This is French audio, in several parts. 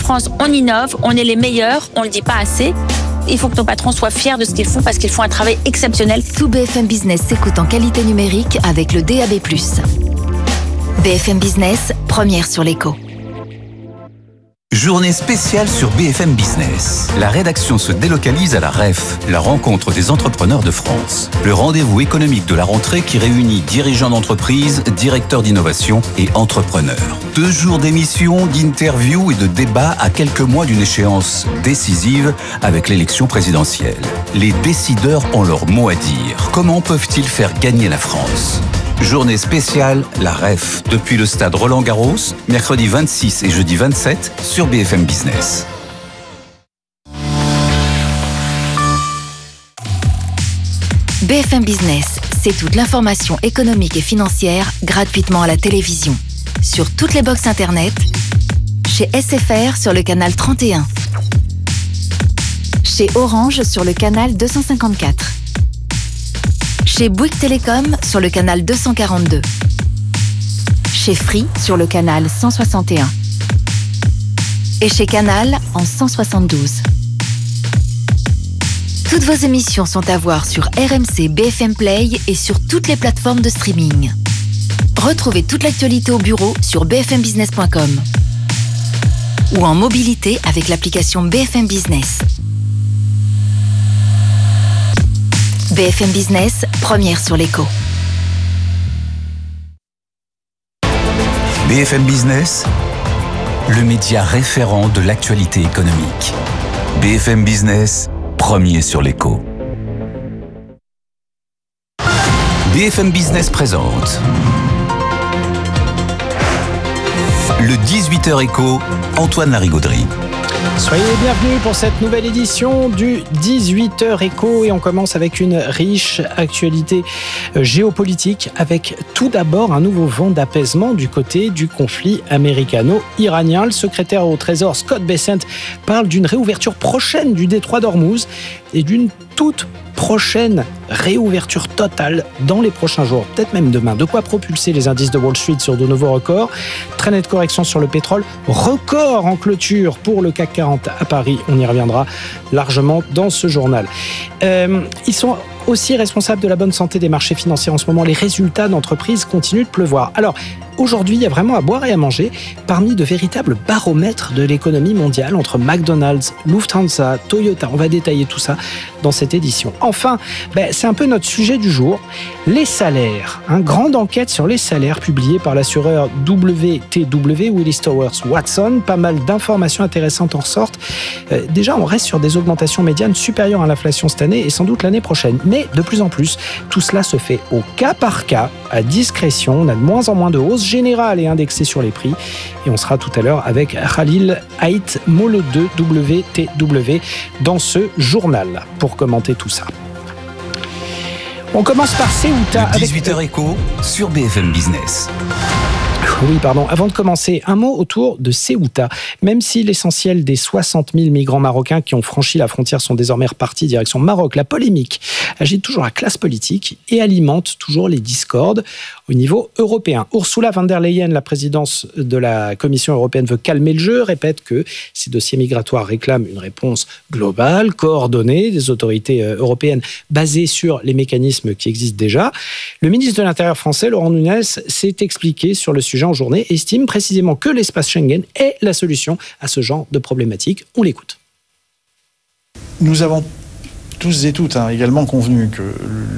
France, on innove, on est les meilleurs, on le dit pas assez. Il faut que nos patrons soient fiers de ce qu'ils font parce qu'ils font un travail exceptionnel. Tout BFM Business s'écoute en qualité numérique avec le DAB+. BFM Business, première sur l'écho. Journée spéciale sur BFM Business. La rédaction se délocalise à la REF, la rencontre des entrepreneurs de France. Le rendez-vous économique de la rentrée qui réunit dirigeants d'entreprise, directeurs d'innovation et entrepreneurs. 2 jours d'émissions, d'interviews et de débats à quelques mois d'une échéance décisive avec l'élection présidentielle. Les décideurs ont leur mot à dire. Comment peuvent-ils faire gagner la France ? Journée spéciale, la REF, depuis le stade Roland-Garros, mercredi 26 et jeudi 27 sur BFM Business. BFM Business, c'est toute l'information économique et financière gratuitement à la télévision. Sur toutes les box internet, chez SFR sur le canal 31, chez Orange sur le canal 254, chez Bouygues Télécom sur le canal 242, chez Free sur le canal 161 et chez Canal en 172. Toutes vos émissions sont à voir sur RMC BFM Play et sur toutes les plateformes de streaming. Retrouvez toute l'actualité au bureau sur bfmbusiness.com ou en mobilité avec l'application BFM Business. BFM Business, première sur l'écho. BFM Business, le média référent de l'actualité économique. BFM Business, premier sur l'écho. BFM Business présente le 18h écho, Antoine Larigauderie. Soyez les bienvenus pour cette nouvelle édition du 18h écho et on commence avec une riche actualité géopolitique avec tout d'abord un nouveau vent d'apaisement du côté du conflit américano-iranien. Le secrétaire au Trésor Scott Bessent parle d'une réouverture prochaine du détroit d'Ormuz et d'une toute prochaine réouverture totale dans les prochains jours, peut-être même demain. De quoi propulser les indices de Wall Street sur de nouveaux records. Très nette correction sur le pétrole. Record en clôture pour le CAC 40 à Paris. On y reviendra largement dans ce journal. Ils sont aussi responsables de la bonne santé des marchés financiers en ce moment. Les résultats d'entreprises continuent de pleuvoir. Alors, aujourd'hui, il y a vraiment à boire et à manger parmi de véritables baromètres de l'économie mondiale entre McDonald's, Lufthansa, Toyota. On va détailler tout ça dans cette édition. Enfin, c'est un peu notre sujet du jour. Les salaires. Grande enquête sur les salaires publiée par l'assureur WTW, Willis Towers Watson. Pas mal d'informations intéressantes en ressortent. Déjà, on reste sur des augmentations médianes supérieures à l'inflation cette année et sans doute l'année prochaine. Mais de plus en plus, tout cela se fait au cas par cas, à discrétion. On a de moins en moins de hausses générale et indexée sur les prix. Et on sera tout à l'heure avec Khalil Haït Molo de WTW dans ce journal pour commenter tout ça. On commence par Ceuta. 18h écho sur BFM Business. Oui, pardon. Avant de commencer, un mot autour de Ceuta. Même si l'essentiel des 60 000 migrants marocains qui ont franchi la frontière sont désormais repartis direction Maroc, la polémique agite toujours la classe politique et alimente toujours les discordes au niveau européen. Ursula von der Leyen, la présidente de la Commission européenne, veut calmer le jeu, répète que ces dossiers migratoires réclament une réponse globale, coordonnée des autorités européennes basée sur les mécanismes qui existent déjà. Le ministre de l'Intérieur français, Laurent Nunez, s'est expliqué sur le sujet en journée et estime précisément que l'espace Schengen est la solution à ce genre de problématique. On l'écoute. Nous avons tous et toutes également convenu que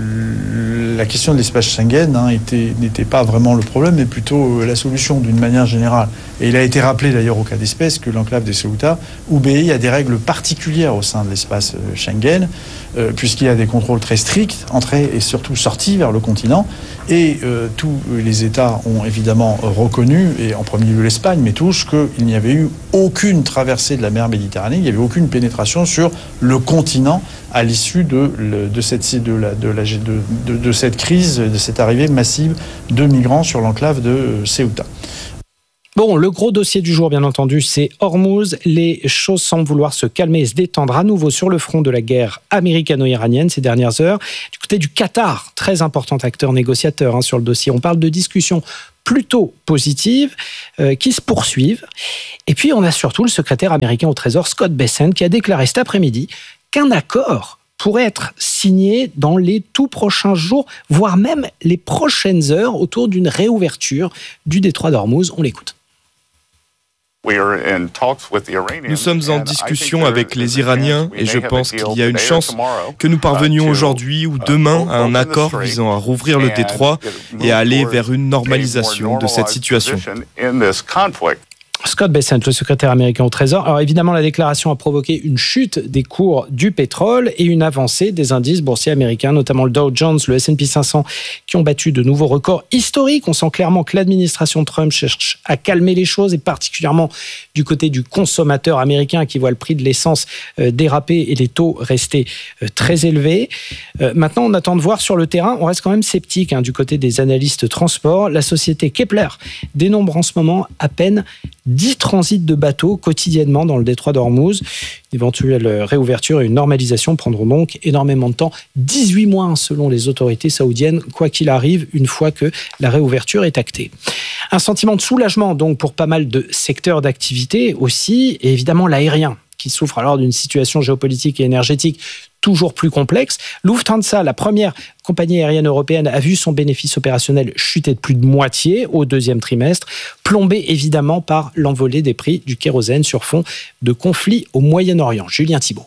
la question de l'espace Schengen n'était pas vraiment le problème, mais plutôt la solution d'une manière générale. Et il a été rappelé d'ailleurs au cas d'espèce que l'enclave de Ceuta obéit à des règles particulières au sein de l'espace Schengen, puisqu'il y a des contrôles très stricts, entrée et surtout sortie vers le continent. Et tous les États ont évidemment reconnu, et en premier lieu l'Espagne, mais tous, qu'il n'y avait eu aucune traversée de la mer Méditerranée, il n'y avait aucune pénétration sur le continent à l'issue de cette crise, de cette arrivée massive de migrants sur l'enclave de Ceuta. Bon, le gros dossier du jour, bien entendu, c'est Hormuz. Les choses semblent vouloir se calmer et se détendre à nouveau sur le front de la guerre américano-iranienne ces dernières heures. Du côté du Qatar, très important acteur négociateur sur le dossier, on parle de discussions plutôt positives qui se poursuivent. Et puis, on a surtout le secrétaire américain au Trésor, Scott Bessent, qui a déclaré cet après-midi qu'un accord pourrait être signé dans les tout prochains jours, voire même les prochaines heures, autour d'une réouverture du détroit d'Ormuz. On l'écoute. Nous sommes en discussion avec les Iraniens et je pense qu'il y a une chance que nous parvenions aujourd'hui ou demain à un accord visant à rouvrir le détroit et à aller vers une normalisation de cette situation. Scott Bessent, le secrétaire américain au Trésor. Alors évidemment, la déclaration a provoqué une chute des cours du pétrole et une avancée des indices boursiers américains, notamment le Dow Jones, le S&P 500, qui ont battu de nouveaux records historiques. On sent clairement que l'administration Trump cherche à calmer les choses, et particulièrement du côté du consommateur américain qui voit le prix de l'essence déraper et les taux rester très élevés. Maintenant, on attend de voir sur le terrain. On reste quand même sceptique du côté des analystes transport. La société Kepler dénombre en ce moment à peine 10 transits de bateaux quotidiennement dans le détroit d'Ormuz. Une éventuelle réouverture et une normalisation prendront donc énormément de temps. 18 mois selon les autorités saoudiennes, quoi qu'il arrive, une fois que la réouverture est actée. Un sentiment de soulagement donc pour pas mal de secteurs d'activité aussi, et évidemment l'aérien, qui souffre alors d'une situation géopolitique et énergétique toujours plus complexe. Lufthansa, la première compagnie aérienne européenne, a vu son bénéfice opérationnel chuter de plus de moitié au deuxième trimestre, plombé évidemment par l'envolée des prix du kérosène sur fond de conflit au Moyen-Orient. Julien Thibault.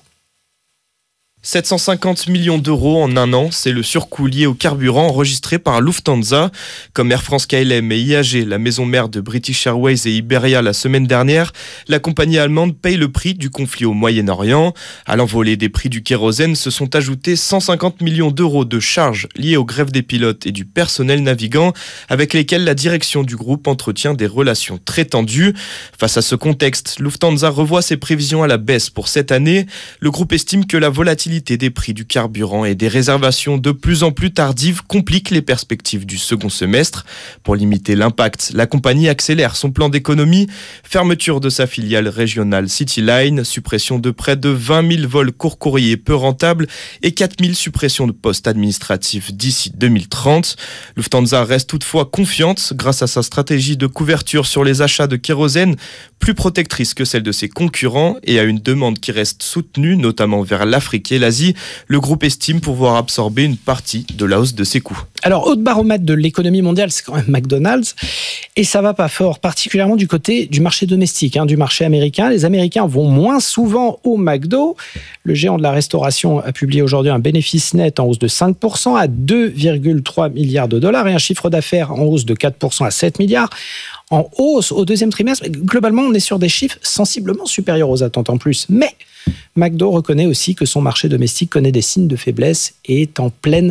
750 millions d'euros en un an, c'est le surcoût lié au carburant enregistré par Lufthansa. Comme Air France-KLM et IAG, la maison mère de British Airways et Iberia la semaine dernière, la compagnie allemande paye le prix du conflit au Moyen-Orient. À l'envolée des prix du kérosène se sont ajoutés 150 millions d'euros de charges liées aux grèves des pilotes et du personnel navigant, avec lesquels la direction du groupe entretient des relations très tendues. Face à ce contexte, Lufthansa revoit ses prévisions à la baisse pour cette année. Le groupe estime que la volatilité des prix du carburant et des réservations de plus en plus tardives compliquent les perspectives du second semestre. Pour limiter l'impact, la compagnie accélère son plan d'économie, fermeture de sa filiale régionale CityLine, suppression de près de 20 000 vols court-courrier peu rentables et 4 000 suppressions de postes administratifs d'ici 2030. Lufthansa reste toutefois confiante grâce à sa stratégie de couverture sur les achats de kérosène, plus protectrice que celle de ses concurrents, et à une demande qui reste soutenue, notamment vers l'Afrique et l'Asie. Le groupe estime pouvoir absorber une partie de la hausse de ses coûts. Alors, haut baromètre de l'économie mondiale, c'est quand même McDonald's. Et ça va pas fort, particulièrement du côté du marché domestique, du marché américain. Les Américains vont moins souvent au McDo. Le géant de la restauration a publié aujourd'hui un bénéfice net en hausse de 5% à 2,3 milliards de dollars et un chiffre d'affaires en hausse de 4% à 7 milliards. En hausse au deuxième trimestre. Globalement, on est sur des chiffres sensiblement supérieurs aux attentes en plus. Mais McDo reconnaît aussi que son marché domestique connaît des signes de faiblesse et est en plein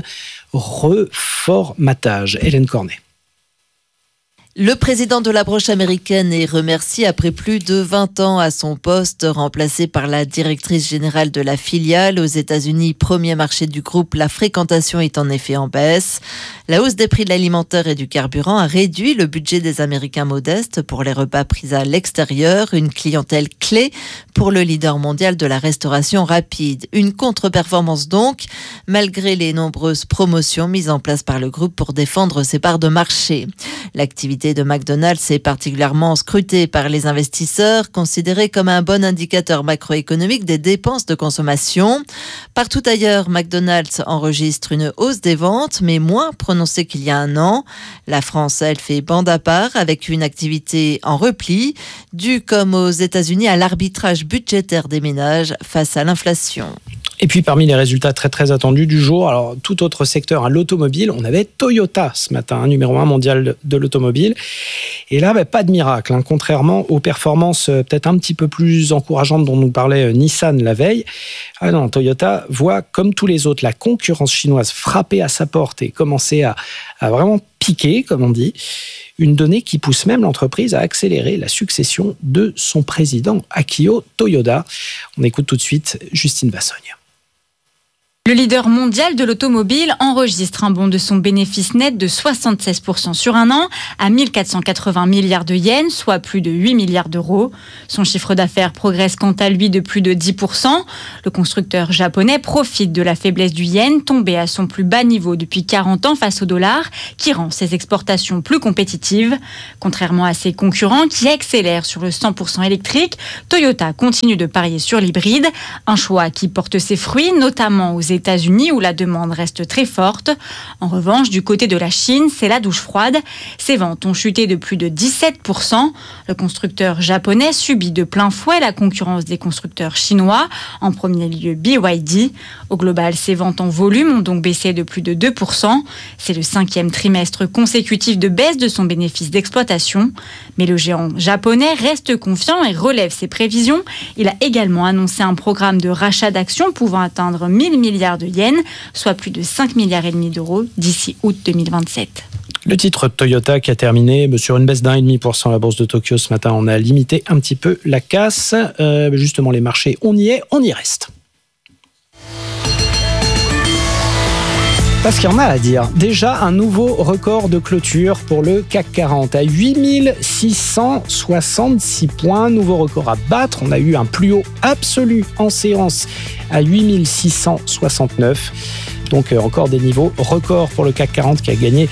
reformatage. Hélène Cornet. Le président de la branche américaine est remercié après plus de 20 ans à son poste, remplacé par la directrice générale de la filiale. Aux États-Unis, premier marché du groupe, la fréquentation est en effet en baisse. La hausse des prix de l'alimentaire et du carburant a réduit le budget des Américains modestes pour les repas pris à l'extérieur, une clientèle clé pour le leader mondial de la restauration rapide. Une contre-performance donc, malgré les nombreuses promotions mises en place par le groupe pour défendre ses parts de marché. L'activité de McDonald's est particulièrement scrutée par les investisseurs, considérée comme un bon indicateur macroéconomique des dépenses de consommation. Partout ailleurs, McDonald's enregistre une hausse des ventes, mais moins prononcée qu'il y a un an. La France, elle, fait bande à part avec une activité en repli, due comme aux États-Unis à l'arbitrage budgétaire des ménages face à l'inflation. Et puis parmi les résultats très très attendus du jour, alors tout autre secteur, l'automobile, on avait Toyota ce matin, numéro 1 mondial de l'automobile. Et là, pas de miracle, contrairement aux performances peut-être un petit peu plus encourageantes dont nous parlait Nissan la veille. Ah non, Toyota voit comme tous les autres la concurrence chinoise frapper à sa porte et commencer à vraiment piquer, comme on dit. Une donnée qui pousse même l'entreprise à accélérer la succession de son président Akio Toyoda. On écoute tout de suite Justine Vassogne. Le leader mondial de l'automobile enregistre un bond de son bénéfice net de 76% sur un an à 1480 milliards de yens, soit plus de 8 milliards d'euros. Son chiffre d'affaires progresse quant à lui de plus de 10%. Le constructeur japonais profite de la faiblesse du yen, tombé à son plus bas niveau depuis 40 ans face au dollar, qui rend ses exportations plus compétitives. Contrairement à ses concurrents qui accélèrent sur le 100% électrique, Toyota continue de parier sur l'hybride, un choix qui porte ses fruits, notamment aux États-Unis où la demande reste très forte. En revanche, du côté de la Chine, c'est la douche froide. Ses ventes ont chuté de plus de 17%. Le constructeur japonais subit de plein fouet la concurrence des constructeurs chinois, en premier lieu BYD. Au global, ses ventes en volume ont donc baissé de plus de 2%. C'est le 5e trimestre consécutif de baisse de son bénéfice d'exploitation. Mais le géant japonais reste confiant et relève ses prévisions. Il a également annoncé un programme de rachat d'actions pouvant atteindre 1000 milliards de yens, soit plus de 5 milliards et demi d'euros d'ici août 2027. Le titre Toyota qui a terminé sur une baisse d'1,5% à la bourse de Tokyo ce matin. On a limité un petit peu la casse. Justement, les marchés, on y est, on y reste. Parce qu'il y en a à dire. Déjà, un nouveau record de clôture pour le CAC 40 à 8666 points. Nouveau record à battre. On a eu un plus haut absolu en séance à 8669. Donc encore des niveaux records pour le CAC 40 qui a gagné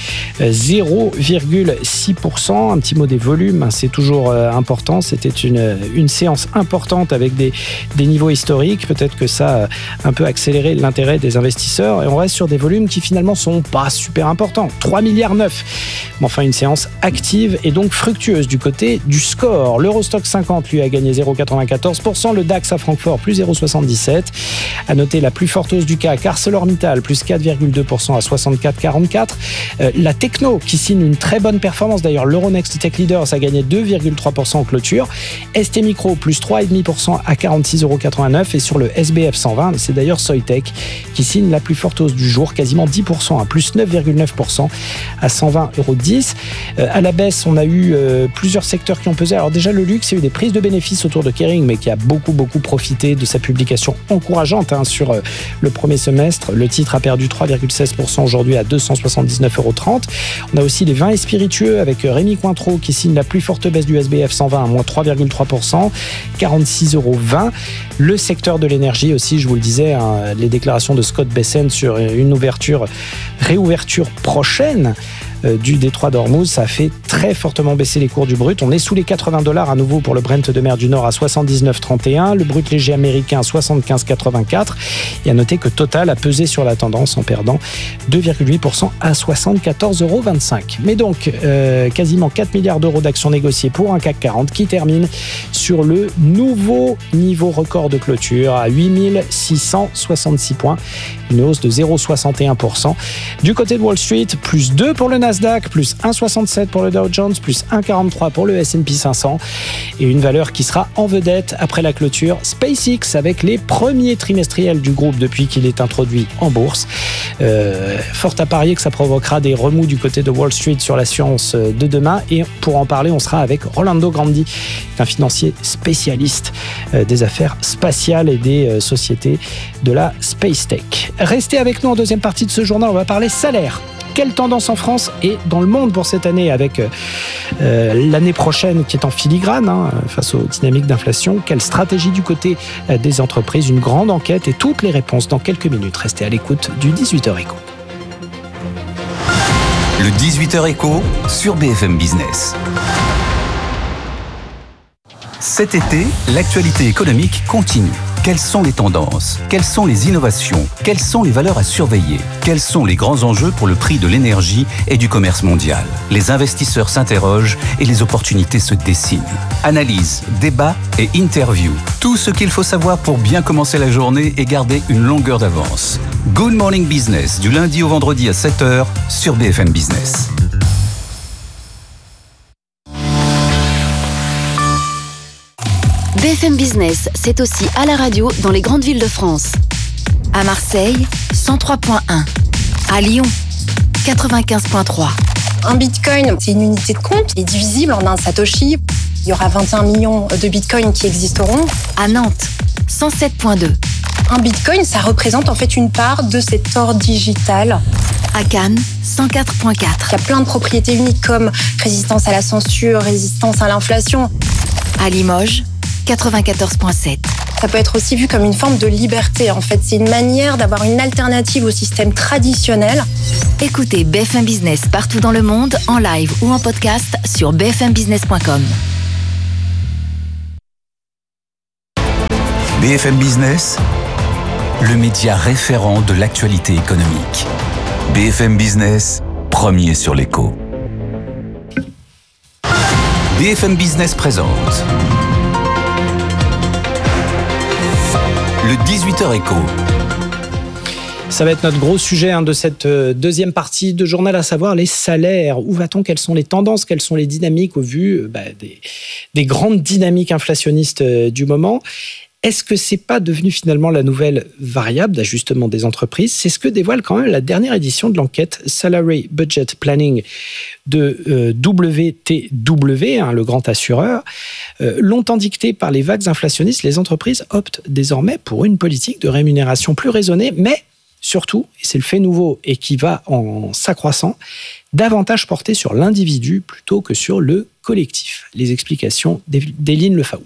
0,6%. Un petit mot des volumes, c'est toujours important. C'était une séance importante avec des niveaux historiques. Peut-être que ça a un peu accéléré l'intérêt des investisseurs. Et on reste sur des volumes qui finalement sont pas super importants. 3,9 milliards. Mais enfin, une séance active et donc fructueuse du côté du score. L'Eurostock 50, lui, a gagné 0,94%. Le DAX à Francfort, plus 0,77%. À noter la plus forte hausse du CAC, ArcelorMittal, plus 4,2% à 64,44. La techno qui signe une très bonne performance. D'ailleurs, l'Euronext Tech Leaders a gagné 2,3% en clôture. ST Micro, plus 3,5% à 46,89 €. Et sur le SBF 120, c'est d'ailleurs Soitec qui signe la plus forte hausse du jour, quasiment 10%, à plus 9,9% à 120,10 €. À la baisse, on a eu plusieurs secteurs qui ont pesé. Alors déjà, le luxe, il y a eu des prises de bénéfices autour de Kering, mais qui a beaucoup profité de sa publication encourageante sur le premier semestre. Le titre a perdu 3,16% aujourd'hui à 279,30 €. On a aussi les vins et spiritueux avec Rémy Cointreau qui signe la plus forte baisse du SBF 120 à moins 3,3%, 46,20 €. Le secteur de l'énergie aussi, je vous le disais, les déclarations de Scott Bessent sur une réouverture prochaine du détroit d'Ormuz, ça a fait très fortement baisser les cours du brut. On est sous les $80 à nouveau pour le Brent de mer du Nord à 79,31, le brut léger américain à 75,84. Et à noter que Total a pesé sur la tendance en perdant 2,8% à 74,25 €. Mais donc, quasiment 4 milliards d'euros d'actions négociées pour un CAC 40 qui termine sur le nouveau niveau record de clôture à 8666 points, une hausse de 0,61%. Du côté de Wall Street, plus 2 pour le Nasdaq, plus 1,67 pour le Dow Jones, plus 1,43 pour le S&P 500 et une valeur qui sera en vedette après la clôture, SpaceX, avec les premiers trimestriels du groupe depuis qu'il est introduit en bourse. Fort à parier que ça provoquera des remous du côté de Wall Street sur l'assurance de demain, et pour en parler, on sera avec Rolando Grandi, un financier spécialiste des affaires spatiales et des sociétés de la Space Tech. Restez avec nous en deuxième partie de ce journal, on va parler salaire. Quelle tendance en France et dans le monde pour cette année, avec l'année prochaine qui est en filigrane face aux dynamiques d'inflation? Quelle stratégie du côté des entreprises? Une grande enquête et toutes les réponses dans quelques minutes. Restez à l'écoute du 18h Éco. Le 18h Éco sur BFM Business. Cet été, l'actualité économique continue. Quelles sont les tendances? Quelles sont les innovations? Quelles sont les valeurs à surveiller? Quels sont les grands enjeux pour le prix de l'énergie et du commerce mondial? Les investisseurs s'interrogent et les opportunités se dessinent. Analyse, débat et interview. Tout ce qu'il faut savoir pour bien commencer la journée et garder une longueur d'avance. Good Morning Business, du lundi au vendredi à 7h sur BFM Business. BFM Business, c'est aussi à la radio dans les grandes villes de France. À Marseille, 103.1. À Lyon, 95.3. Un bitcoin, c'est une unité de compte, est divisible en un satoshi. Il y aura 21 millions de bitcoins qui existeront. À Nantes, 107.2. Un bitcoin, ça représente en fait une part de cet or digital. À Cannes, 104.4. Il y a plein de propriétés uniques comme résistance à la censure, résistance à l'inflation. À Limoges, 94.7. Ça peut être aussi vu comme une forme de liberté. En fait, c'est une manière d'avoir une alternative au système traditionnel. Écoutez BFM Business partout dans le monde, en live ou en podcast sur bfmbusiness.com. BFM Business, le média référent de l'actualité économique. BFM Business, premier sur l'écho. BFM Business présente le 18h écho. Ça va être notre gros sujet de cette deuxième partie de journal, à savoir les salaires. Où va-t-on ? Quelles sont les tendances ? Quelles sont les dynamiques au vu des grandes dynamiques inflationnistes du moment ? Est-ce que c'est pas devenu finalement la nouvelle variable d'ajustement des entreprises ? C'est ce que dévoile quand même la dernière édition de l'enquête Salary Budget Planning de WTW, le grand assureur. Longtemps dictée par les vagues inflationnistes, les entreprises optent désormais pour une politique de rémunération plus raisonnée, mais surtout, et c'est le fait nouveau et qui va en s'accroissant, davantage porté sur l'individu plutôt que sur le collectif. Les explications d'Éline Lefaou.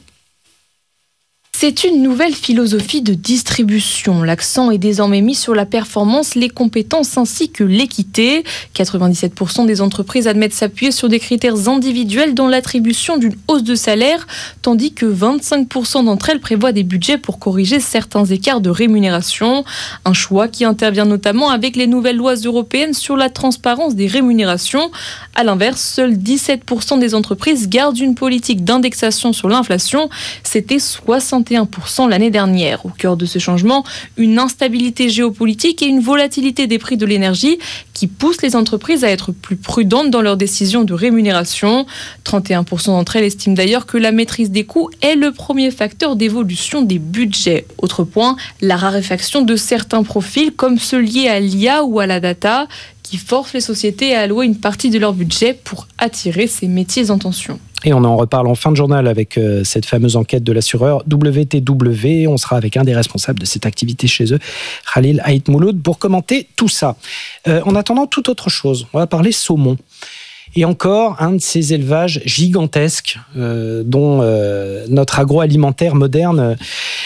C'est une nouvelle philosophie de distribution. L'accent est désormais mis sur la performance, les compétences ainsi que l'équité. 97% des entreprises admettent s'appuyer sur des critères individuels dans l'attribution d'une hausse de salaire, tandis que 25% d'entre elles prévoient des budgets pour corriger certains écarts de rémunération. Un choix qui intervient notamment avec les nouvelles lois européennes sur la transparence des rémunérations. À l'inverse, seuls 17% des entreprises gardent une politique d'indexation sur l'inflation. C'était 61% l'année dernière. Au cœur de ce changement, une instabilité géopolitique et une volatilité des prix de l'énergie qui poussent les entreprises à être plus prudentes dans leurs décisions de rémunération. 31% d'entre elles estiment d'ailleurs que la maîtrise des coûts est le premier facteur d'évolution des budgets. Autre point, la raréfaction de certains profils comme ceux liés à l'IA ou à la data qui forcent les sociétés à allouer une partie de leur budget pour attirer ces métiers en tension. Et on en reparle en fin de journal avec cette fameuse enquête de l'assureur WTW. On sera avec un des responsables de cette activité chez eux, Khalil Haït Mouloud, pour commenter tout ça. En attendant, toute autre chose, on va parler saumon. Et encore un de ces élevages gigantesques dont notre agroalimentaire moderne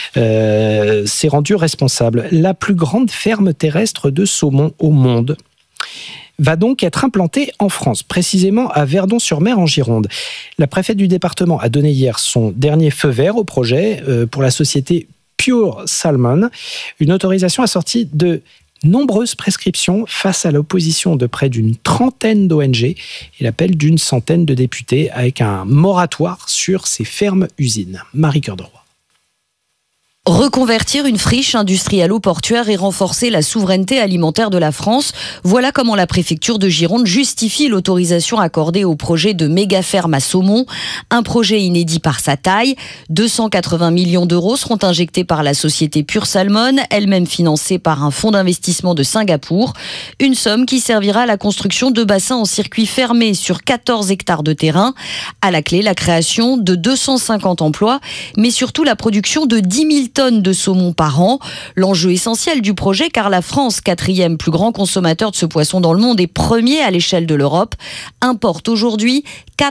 s'est rendu responsable. La plus grande ferme terrestre de saumon au monde va donc être implantée en France, précisément à Verdon-sur-Mer en Gironde. La préfète du département a donné hier son dernier feu vert au projet pour la société Pure Salmon, une autorisation assortie de nombreuses prescriptions face à l'opposition de près d'une trentaine d'ONG et l'appel d'une centaine de députés avec un moratoire sur ces fermes-usines. Marie Cœur de Roy. Reconvertir une friche industrialo-portuaire et renforcer la souveraineté alimentaire de la France, voilà comment la préfecture de Gironde justifie l'autorisation accordée au projet de méga-ferme à saumon. Un projet inédit par sa taille. 280 millions d'euros seront injectés par la société Pure Salmon, elle-même financée par un fonds d'investissement de Singapour. Une somme qui servira à la construction de bassins en circuit fermé sur 14 hectares de terrain. À la clé, la création de 250 emplois, mais surtout la production de 10 000 tonnes de saumon par an. L'enjeu essentiel du projet, car la France, 4e plus grand consommateur de ce poisson dans le monde et premier à l'échelle de l'Europe, importe aujourd'hui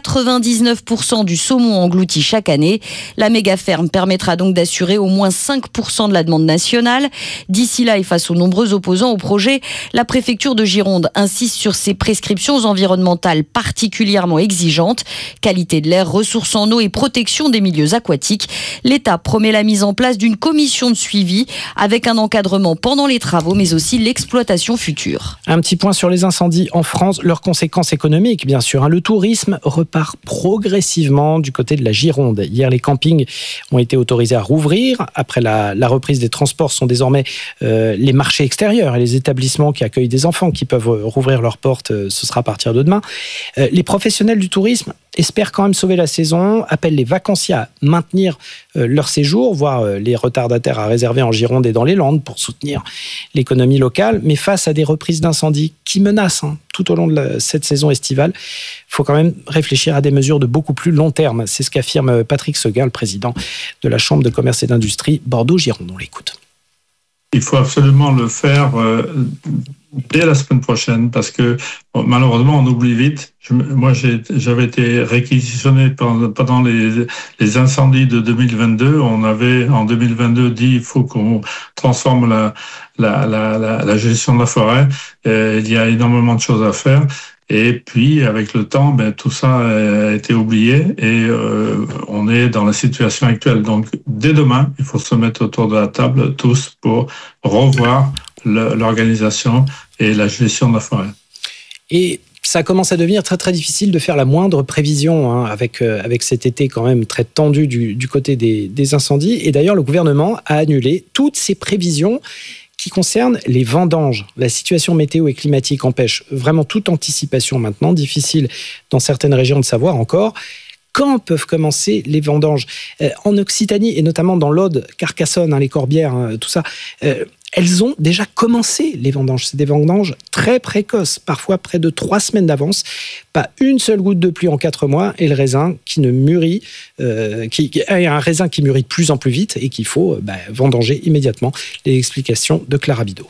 99% du saumon englouti chaque année. La méga-ferme permettra donc d'assurer au moins 5% de la demande nationale. D'ici là, et face aux nombreux opposants au projet, la préfecture de Gironde insiste sur ses prescriptions environnementales particulièrement exigeantes. Qualité de l'air, ressources en eau et protection des milieux aquatiques. L'État promet la mise en place d'une commission de suivi avec un encadrement pendant les travaux, mais aussi l'exploitation future. Un petit point sur les incendies en France, leurs conséquences économiques, bien sûr. Le tourisme repart progressivement du côté de la Gironde. Hier, les campings ont été autorisés à rouvrir. Après la reprise des transports, sont désormais les marchés extérieurs et les établissements qui accueillent des enfants qui peuvent rouvrir leurs portes. Ce sera à partir de demain. Les professionnels du tourisme espèrent quand même sauver la saison, appellent les vacanciers à maintenir leur séjour, voire les retardataires à réserver en Gironde et dans les Landes pour soutenir l'économie locale. Mais face à des reprises d'incendies qui menacent tout au long de cette saison estivale, il faut quand même réfléchir à des mesures de beaucoup plus long terme. C'est ce qu'affirme Patrick Seguin, le président de la Chambre de commerce et d'industrie Bordeaux-Gironde. On l'écoute. Il faut absolument le faire dès la semaine prochaine parce que malheureusement on oublie vite. J'avais été réquisitionné pendant les incendies de 2022. On avait en 2022 dit il faut qu'on transforme la gestion de la forêt. Il y a énormément de choses à faire. Et puis, avec le temps, tout ça a été oublié et on est dans la situation actuelle. Donc, dès demain, il faut se mettre autour de la table tous pour revoir l'organisation et la gestion de la forêt. Et ça commence à devenir très très difficile de faire la moindre prévision avec cet été quand même très tendu du côté des incendies. Et d'ailleurs, le gouvernement a annulé toutes ces prévisions qui concerne les vendanges. La situation météo et climatique empêche vraiment toute anticipation maintenant. Difficile dans certaines régions de savoir encore quand peuvent commencer les vendanges. En Occitanie et notamment dans l'Aude, Carcassonne, les Corbières, tout ça, elles ont déjà commencé les vendanges. C'est des vendanges très précoces, parfois près de 3 semaines d'avance. Pas une seule goutte de pluie en 4 mois et le raisin qui ne mûrit, un raisin qui mûrit de plus en plus vite et qu'il faut vendanger immédiatement. Les explications de Clara Bidot.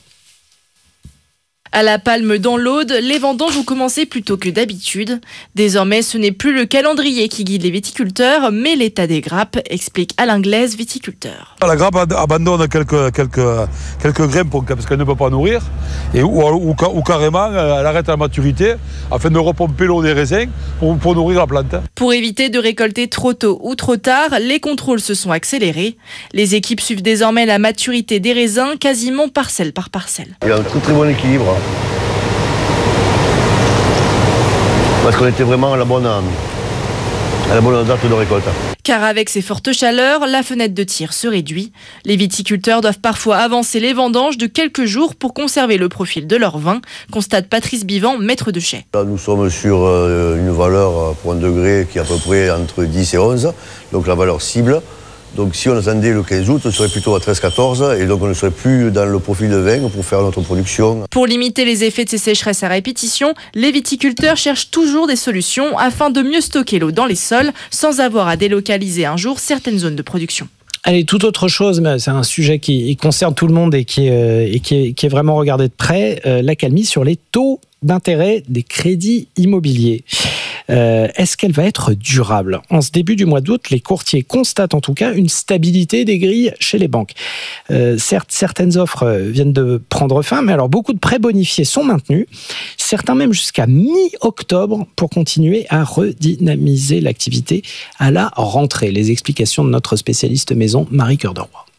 À la Palme dans l'Aude, les vendanges ont commencé plus tôt que d'habitude. Désormais, ce n'est plus le calendrier qui guide les viticulteurs, mais l'état des grappes, explique Alain Glaise, viticulteur. La grappe abandonne quelques grains parce qu'elle ne peut pas nourrir, ou carrément elle arrête la maturité afin de repomper l'eau des raisins pour nourrir la plante. Pour éviter de récolter trop tôt ou trop tard, les contrôles se sont accélérés. Les équipes suivent désormais la maturité des raisins quasiment parcelle par parcelle. Il y a un très très bon équilibre. Parce qu'on était vraiment à la bonne date de récolte. Car avec ces fortes chaleurs, la fenêtre de tir se réduit. Les viticulteurs doivent parfois avancer les vendanges de quelques jours pour conserver le profil de leur vin, constate Patrice Bivant, maître de chai. Là, nous sommes sur une valeur pour un degré qui est à peu près entre 10 et 11, donc la valeur cible. Donc si on attendait le 15 août, on serait plutôt à 13-14 et donc on ne serait plus dans le profil de vin pour faire notre production. Pour limiter les effets de ces sécheresses à répétition, les viticulteurs cherchent toujours des solutions afin de mieux stocker l'eau dans les sols sans avoir à délocaliser un jour certaines zones de production. Allez, toute autre chose, mais c'est un sujet qui concerne tout le monde et qui est vraiment regardé de près, l'accalmie sur les taux d'intérêt des crédits immobiliers. Est-ce qu'elle va être durable ? En ce début du mois d'août, les courtiers constatent en tout cas une stabilité des grilles chez les banques. Certes, certaines offres viennent de prendre fin, mais alors beaucoup de prêts bonifiés sont maintenus, certains même jusqu'à mi-octobre pour continuer à redynamiser l'activité à la rentrée. Les explications de notre spécialiste maison, Marie Cœur de Roi.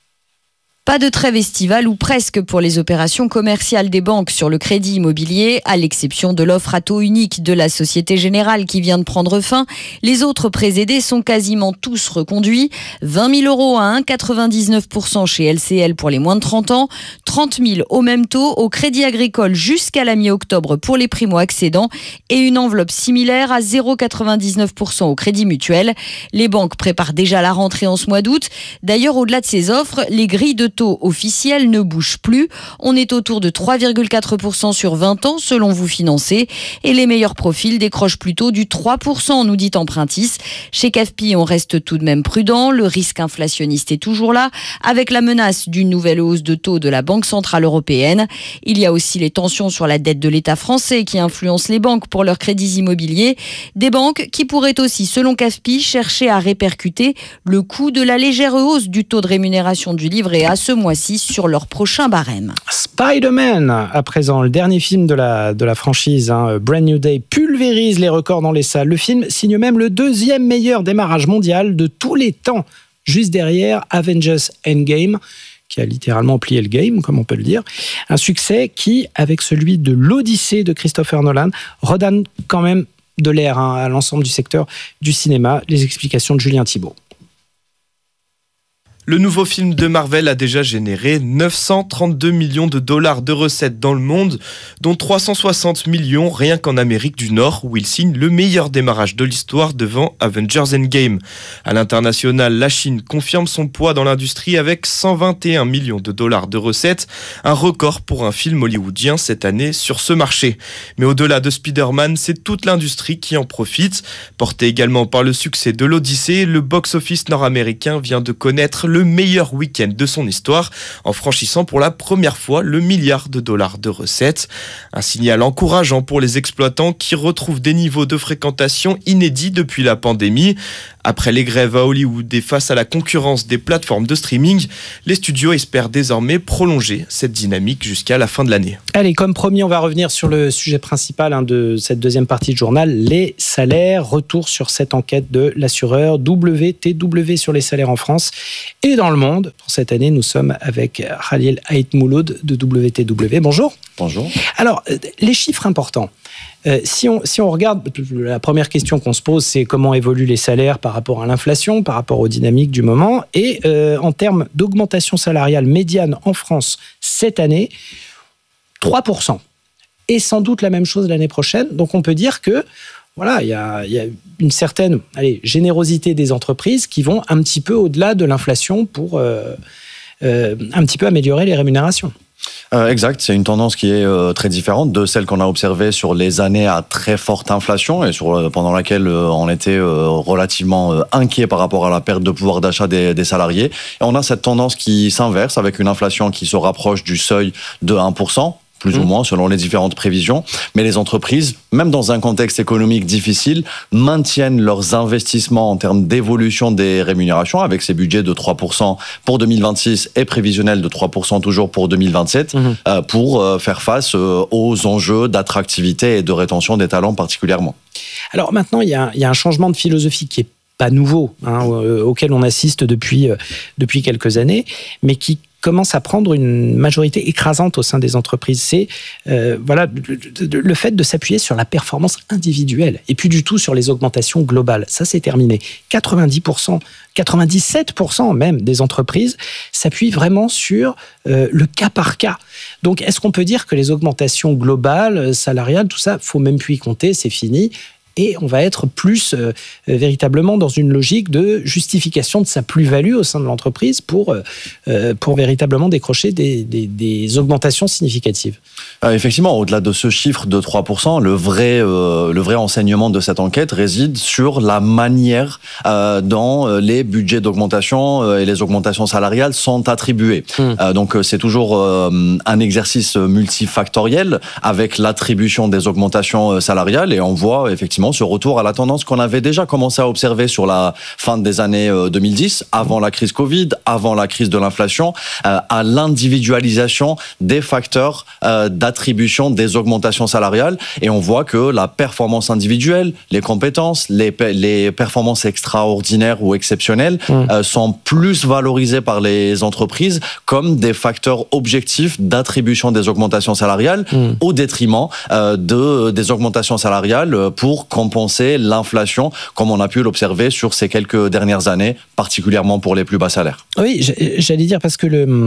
Pas de trêve estivale ou presque pour les opérations commerciales des banques sur le crédit immobilier, à l'exception de l'offre à taux unique de la Société Générale qui vient de prendre fin. Les autres prêts aidés sont quasiment tous reconduits. 20 000 € à 1,99% chez LCL pour les moins de 30 ans, 30 000 au même taux au Crédit Agricole jusqu'à la mi-octobre pour les primo-accédants et une enveloppe similaire à 0,99% au Crédit Mutuel. Les banques préparent déjà la rentrée en ce mois d'août. D'ailleurs, au-delà de ces offres, les grilles de taux officiels ne bougent plus. On est autour de 3,4% sur 20 ans selon Vous Financer et les meilleurs profils décrochent plutôt du 3%, nous dit Empruntis. Chez CAFPI, on reste tout de même prudent. Le risque inflationniste est toujours là avec la menace d'une nouvelle hausse de taux de la Banque Centrale Européenne. Il y a aussi les tensions sur la dette de l'État français qui influencent les banques pour leurs crédits immobiliers. Des banques qui pourraient aussi, selon CAFPI, chercher à répercuter le coût de la légère hausse du taux de rémunération du livret A ce mois-ci sur leur prochain barème. Spider-Man, à présent, le dernier film de la franchise, Brand New Day, pulvérise les records dans les salles. Le film signe même le 2e meilleur démarrage mondial de tous les temps, juste derrière Avengers Endgame, qui a littéralement plié le game, comme on peut le dire. Un succès qui, avec celui de l'Odyssée de Christopher Nolan, redonne quand même de l'air à l'ensemble du secteur du cinéma. Les explications de Julien Thibault. Le nouveau film de Marvel a déjà généré 932 millions de dollars de recettes dans le monde, dont 360 millions rien qu'en Amérique du Nord, où il signe le meilleur démarrage de l'histoire devant Avengers Endgame. À l'international, la Chine confirme son poids dans l'industrie avec 121 millions de dollars de recettes, un record pour un film hollywoodien cette année sur ce marché. Mais au-delà de Spider-Man, c'est toute l'industrie qui en profite. Porté également par le succès de l'Odyssée, le box-office nord-américain vient de connaître le le meilleur week-end de son histoire, en franchissant pour la première fois le $1 milliard de recettes. Un signal encourageant pour les exploitants qui retrouvent des niveaux de fréquentation inédits depuis la pandémie. Après les grèves à Hollywood et face à la concurrence des plateformes de streaming, les studios espèrent désormais prolonger cette dynamique jusqu'à la fin de l'année. Allez, comme promis, on va revenir sur le sujet principal de cette deuxième partie de journal, les salaires. Retour sur cette enquête de l'assureur WTW sur les salaires en France et dans le monde. Pour cette année, nous sommes avec Khalil Aït-Mouloud de WTW. Bonjour. Bonjour. Alors, les chiffres importants. Si on regarde, la première question qu'on se pose, c'est comment évoluent les salaires par rapport à l'inflation, par rapport aux dynamiques du moment. Et en termes d'augmentation salariale médiane en France cette année, 3%. Et sans doute la même chose l'année prochaine. Donc on peut dire que voilà, il y a une certaine générosité des entreprises qui vont un petit peu au-delà de l'inflation pour un petit peu améliorer les rémunérations. Exact, c'est une tendance qui est très différente de celle qu'on a observée sur les années à très forte inflation et pendant laquelle on était relativement inquiet par rapport à la perte de pouvoir d'achat des salariés. Et on a cette tendance qui s'inverse avec une inflation qui se rapproche du seuil de 1%. Plus ou moins, selon les différentes prévisions. Mais les entreprises, même dans un contexte économique difficile, maintiennent leurs investissements en termes d'évolution des rémunérations, avec ces budgets de 3% pour 2026 et prévisionnels de 3% toujours pour 2027, pour faire face aux enjeux d'attractivité et de rétention des talents particulièrement. Alors maintenant, il y a un changement de philosophie qui est pas nouveau, auquel on assiste depuis quelques années, mais qui commence à prendre une majorité écrasante au sein des entreprises. C'est le fait de s'appuyer sur la performance individuelle et plus du tout sur les augmentations globales. Ça, c'est terminé. 90%, 97% même des entreprises s'appuient vraiment sur le cas par cas. Donc, est-ce qu'on peut dire que les augmentations globales, salariales, tout ça, faut même plus y compter, c'est fini? Et on va être plus véritablement dans une logique de justification de sa plus-value au sein de l'entreprise pour véritablement décrocher des augmentations significatives. Effectivement, au-delà de ce chiffre de 3%, le vrai enseignement de cette enquête réside sur la manière dont les budgets d'augmentation et les augmentations salariales sont attribués. Donc c'est toujours un exercice multifactoriel avec l'attribution des augmentations salariales et on voit effectivement ce retour à la tendance qu'on avait déjà commencé à observer sur la fin des années 2010, avant la crise Covid, avant la crise de l'inflation, à l'individualisation des facteurs d'attribution des augmentations salariales. Et on voit que la performance individuelle, les compétences, les performances extraordinaires ou exceptionnelles sont plus valorisées par les entreprises comme des facteurs objectifs d'attribution des augmentations salariales au détriment des augmentations salariales pour compenser l'inflation, comme on a pu l'observer sur ces quelques dernières années, particulièrement pour les plus bas salaires. Oui, j'allais dire parce que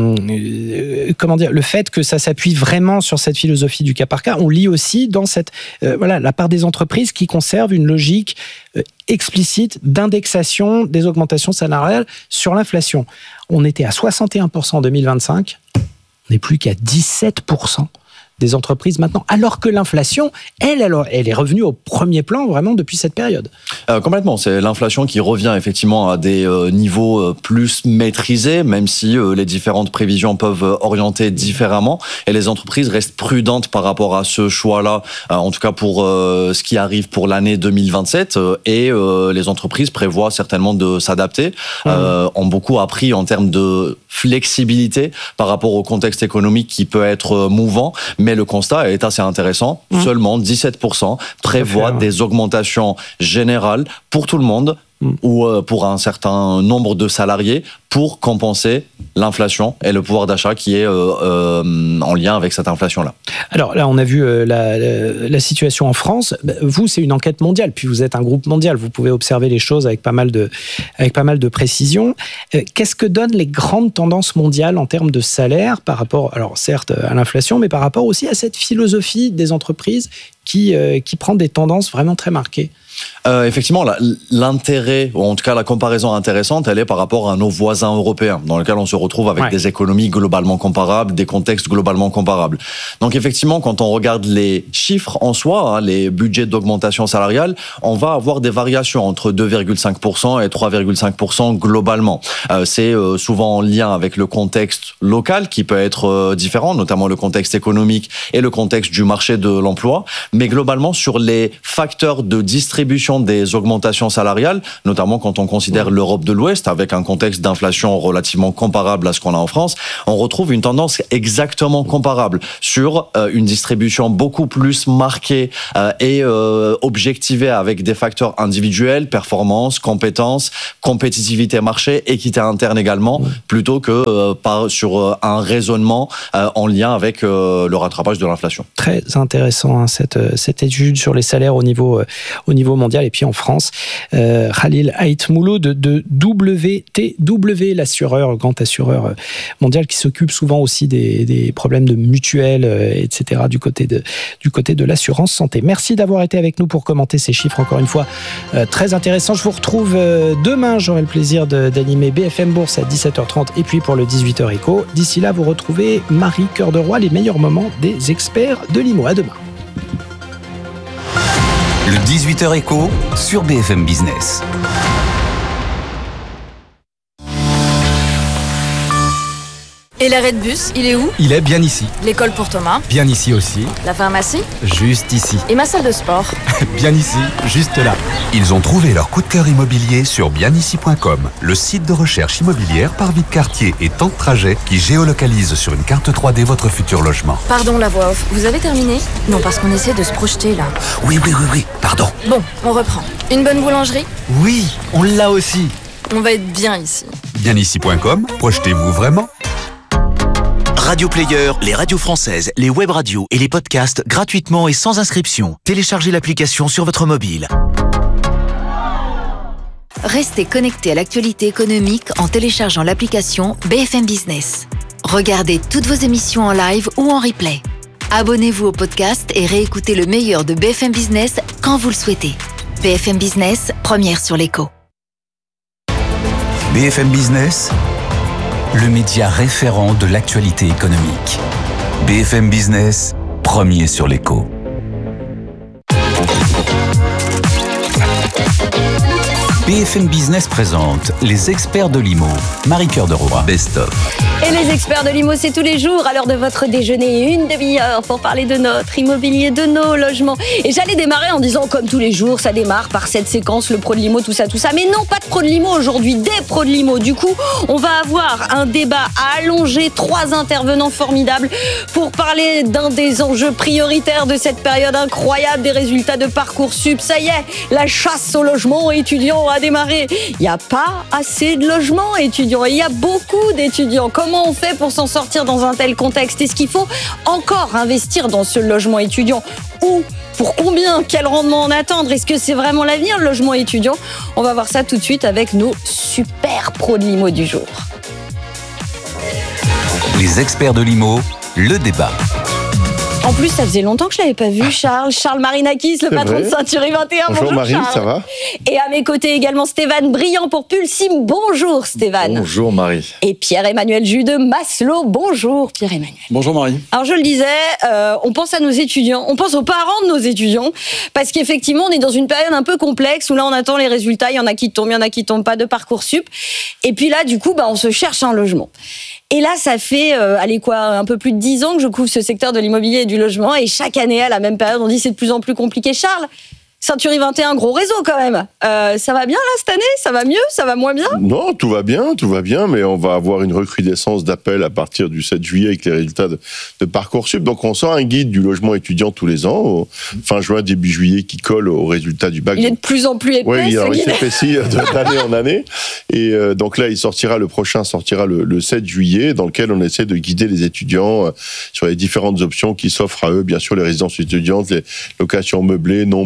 le fait que ça s'appuie vraiment sur cette philosophie du cas par cas, on lit aussi dans la part des entreprises qui conservent une logique explicite d'indexation des augmentations salariales sur l'inflation. On était à 61% en 2025, on n'est plus qu'à 17% des entreprises maintenant, alors que l'inflation, elle est revenue au premier plan vraiment depuis cette période. Complètement, c'est l'inflation qui revient effectivement à des niveaux plus maîtrisés, même si les différentes prévisions peuvent orienter différemment, et les entreprises restent prudentes par rapport à ce choix-là, en tout cas pour ce qui arrive pour l'année 2027, et les entreprises prévoient certainement de s'adapter, ont beaucoup appris en termes de flexibilité par rapport au contexte économique qui peut être mouvant, mais le constat est assez intéressant. Seulement 17% prévoient des augmentations générales pour tout le monde ou pour un certain nombre de salariés pour compenser l'inflation et le pouvoir d'achat qui est en lien avec cette inflation-là. Alors là, on a vu la situation en France. Vous, c'est une enquête mondiale, puis vous êtes un groupe mondial. Vous pouvez observer les choses avec pas mal de précision. Qu'est-ce que donnent les grandes tendances mondiales en termes de salaire par rapport, alors certes, à l'inflation, mais par rapport aussi à cette philosophie des entreprises qui prend des tendances vraiment très marquées? Effectivement, l'intérêt, ou en tout cas la comparaison intéressante, elle est par rapport à nos voisins européens, dans lesquels on se retrouve avec des économies globalement comparables, des contextes globalement comparables. Donc effectivement, quand on regarde les chiffres en soi, les budgets d'augmentation salariale, on va avoir des variations entre 2,5% et 3,5% globalement. C'est souvent en lien avec le contexte local qui peut être différent, notamment le contexte économique et le contexte du marché de l'emploi. Mais globalement, sur les facteurs de distribution des augmentations salariales, notamment quand on considère l'Europe de l'Ouest, avec un contexte d'inflation relativement comparable à ce qu'on a en France, on retrouve une tendance exactement comparable sur une distribution beaucoup plus marquée et objectivée avec des facteurs individuels, performance, compétences, compétitivité marché, équité interne également, plutôt que sur un raisonnement en lien avec le rattrapage de l'inflation. Très intéressant cette étude sur les salaires au niveau mondial et puis en France. Khalil Ait Mouloud de WTW, l'assureur, grand assureur mondial qui s'occupe souvent aussi des problèmes de mutuelles, etc. du côté de l'assurance santé. Merci d'avoir été avec nous pour commenter ces chiffres, encore une fois très intéressants. Je vous retrouve demain, j'aurai le plaisir d'animer BFM Bourse à 17h30 et puis pour le 18h Éco. D'ici là, vous retrouvez Marie Cœur de Roi, les meilleurs moments des experts de l'IMO. À demain. Le 18h Éco sur BFM Business. Et l'arrêt de bus, il est où? Il est bien ici. L'école pour Thomas? Bien ici aussi. La pharmacie? Juste ici. Et ma salle de sport? Bien ici, juste là. Ils ont trouvé leur coup de cœur immobilier sur bienici.com, le site de recherche immobilière par vie de quartier et temps de trajet qui géolocalise sur une carte 3D votre futur logement. Pardon, la voix off, vous avez terminé? Non, parce qu'on essaie de se projeter là. Oui, pardon. Bon, on reprend. Une bonne boulangerie? Oui, on l'a aussi. On va être bien ici. Bienici.com, projetez-vous vraiment? Radio Player, les radios françaises, les web radios et les podcasts gratuitement et sans inscription. Téléchargez l'application sur votre mobile. Restez connectés à l'actualité économique en téléchargeant l'application BFM Business. Regardez toutes vos émissions en live ou en replay. Abonnez-vous au podcast et réécoutez le meilleur de BFM Business quand vous le souhaitez. BFM Business, première sur l'écho. BFM Business, le média référent de l'actualité économique. BFM Business, premier sur l'écho. BFM Business présente les experts de l'IMO. Marie Cœur de Roi, Best of. Et les experts de l'IMO, c'est tous les jours à l'heure de votre déjeuner, une demi-heure pour parler de notre immobilier, de nos logements. Et j'allais démarrer en disant, comme tous les jours, ça démarre par cette séquence, le pro de l'IMO, tout ça. Mais non, pas de pro de l'IMO aujourd'hui, des pros de l'IMO. Du coup, on va avoir un débat allongé, 3 intervenants formidables pour parler d'un des enjeux prioritaires de cette période incroyable des résultats de Parcoursup. Ça y est, la chasse au logement étudiant a démarré. Il n'y a pas assez de logements étudiants. Il y a beaucoup d'étudiants. Comment on fait pour s'en sortir dans un tel contexte? Est-ce qu'il faut encore investir dans ce logement étudiant? Ou pour combien? Quel rendement en attendre? Est-ce que c'est vraiment l'avenir, le logement étudiant? On va voir ça tout de suite avec nos super pros de l'IMO du jour. Les experts de l'IMO, le débat. En plus, ça faisait longtemps que je l'avais pas vu, Charles Marinakis, le patron de Century 21. Bonjour Marie, Charles. ça va? Et à mes côtés également Stéphane Briand pour Pulsim. Bonjour Stéphane. Bonjour Marie. Et Pierre-Emmanuel Jus de Maslow. Bonjour Pierre-Emmanuel. Bonjour Marie. Alors je le disais, on pense à nos étudiants, on pense aux parents de nos étudiants, parce qu'effectivement on est dans une période un peu complexe où là on attend les résultats, il y en a qui tombent, il y en a qui tombent pas de Parcoursup. Et puis là du coup on se cherche un logement. Et là, ça fait, un peu plus de 10 ans que je couvre ce secteur de l'immobilier et du logement. Et chaque année, à la même période, on dit c'est de plus en plus compliqué. Charles, Century 21, gros réseau quand même. Ça va bien là cette année? Ça va mieux? Ça va moins bien? Non, tout va bien, mais on va avoir une recrudescence d'appels à partir du 7 juillet avec les résultats de Parcoursup. Donc on sort un guide du logement étudiant tous les ans, fin juin, début juillet, qui colle aux résultats du bac. Il est de plus en plus épais. Oui, il s'épaissit d'année en année. Et donc là, le prochain sortira le 7 juillet, dans lequel on essaie de guider les étudiants sur les différentes options qui s'offrent à eux. Bien sûr, les résidences étudiantes, les locations meublées, non meublées,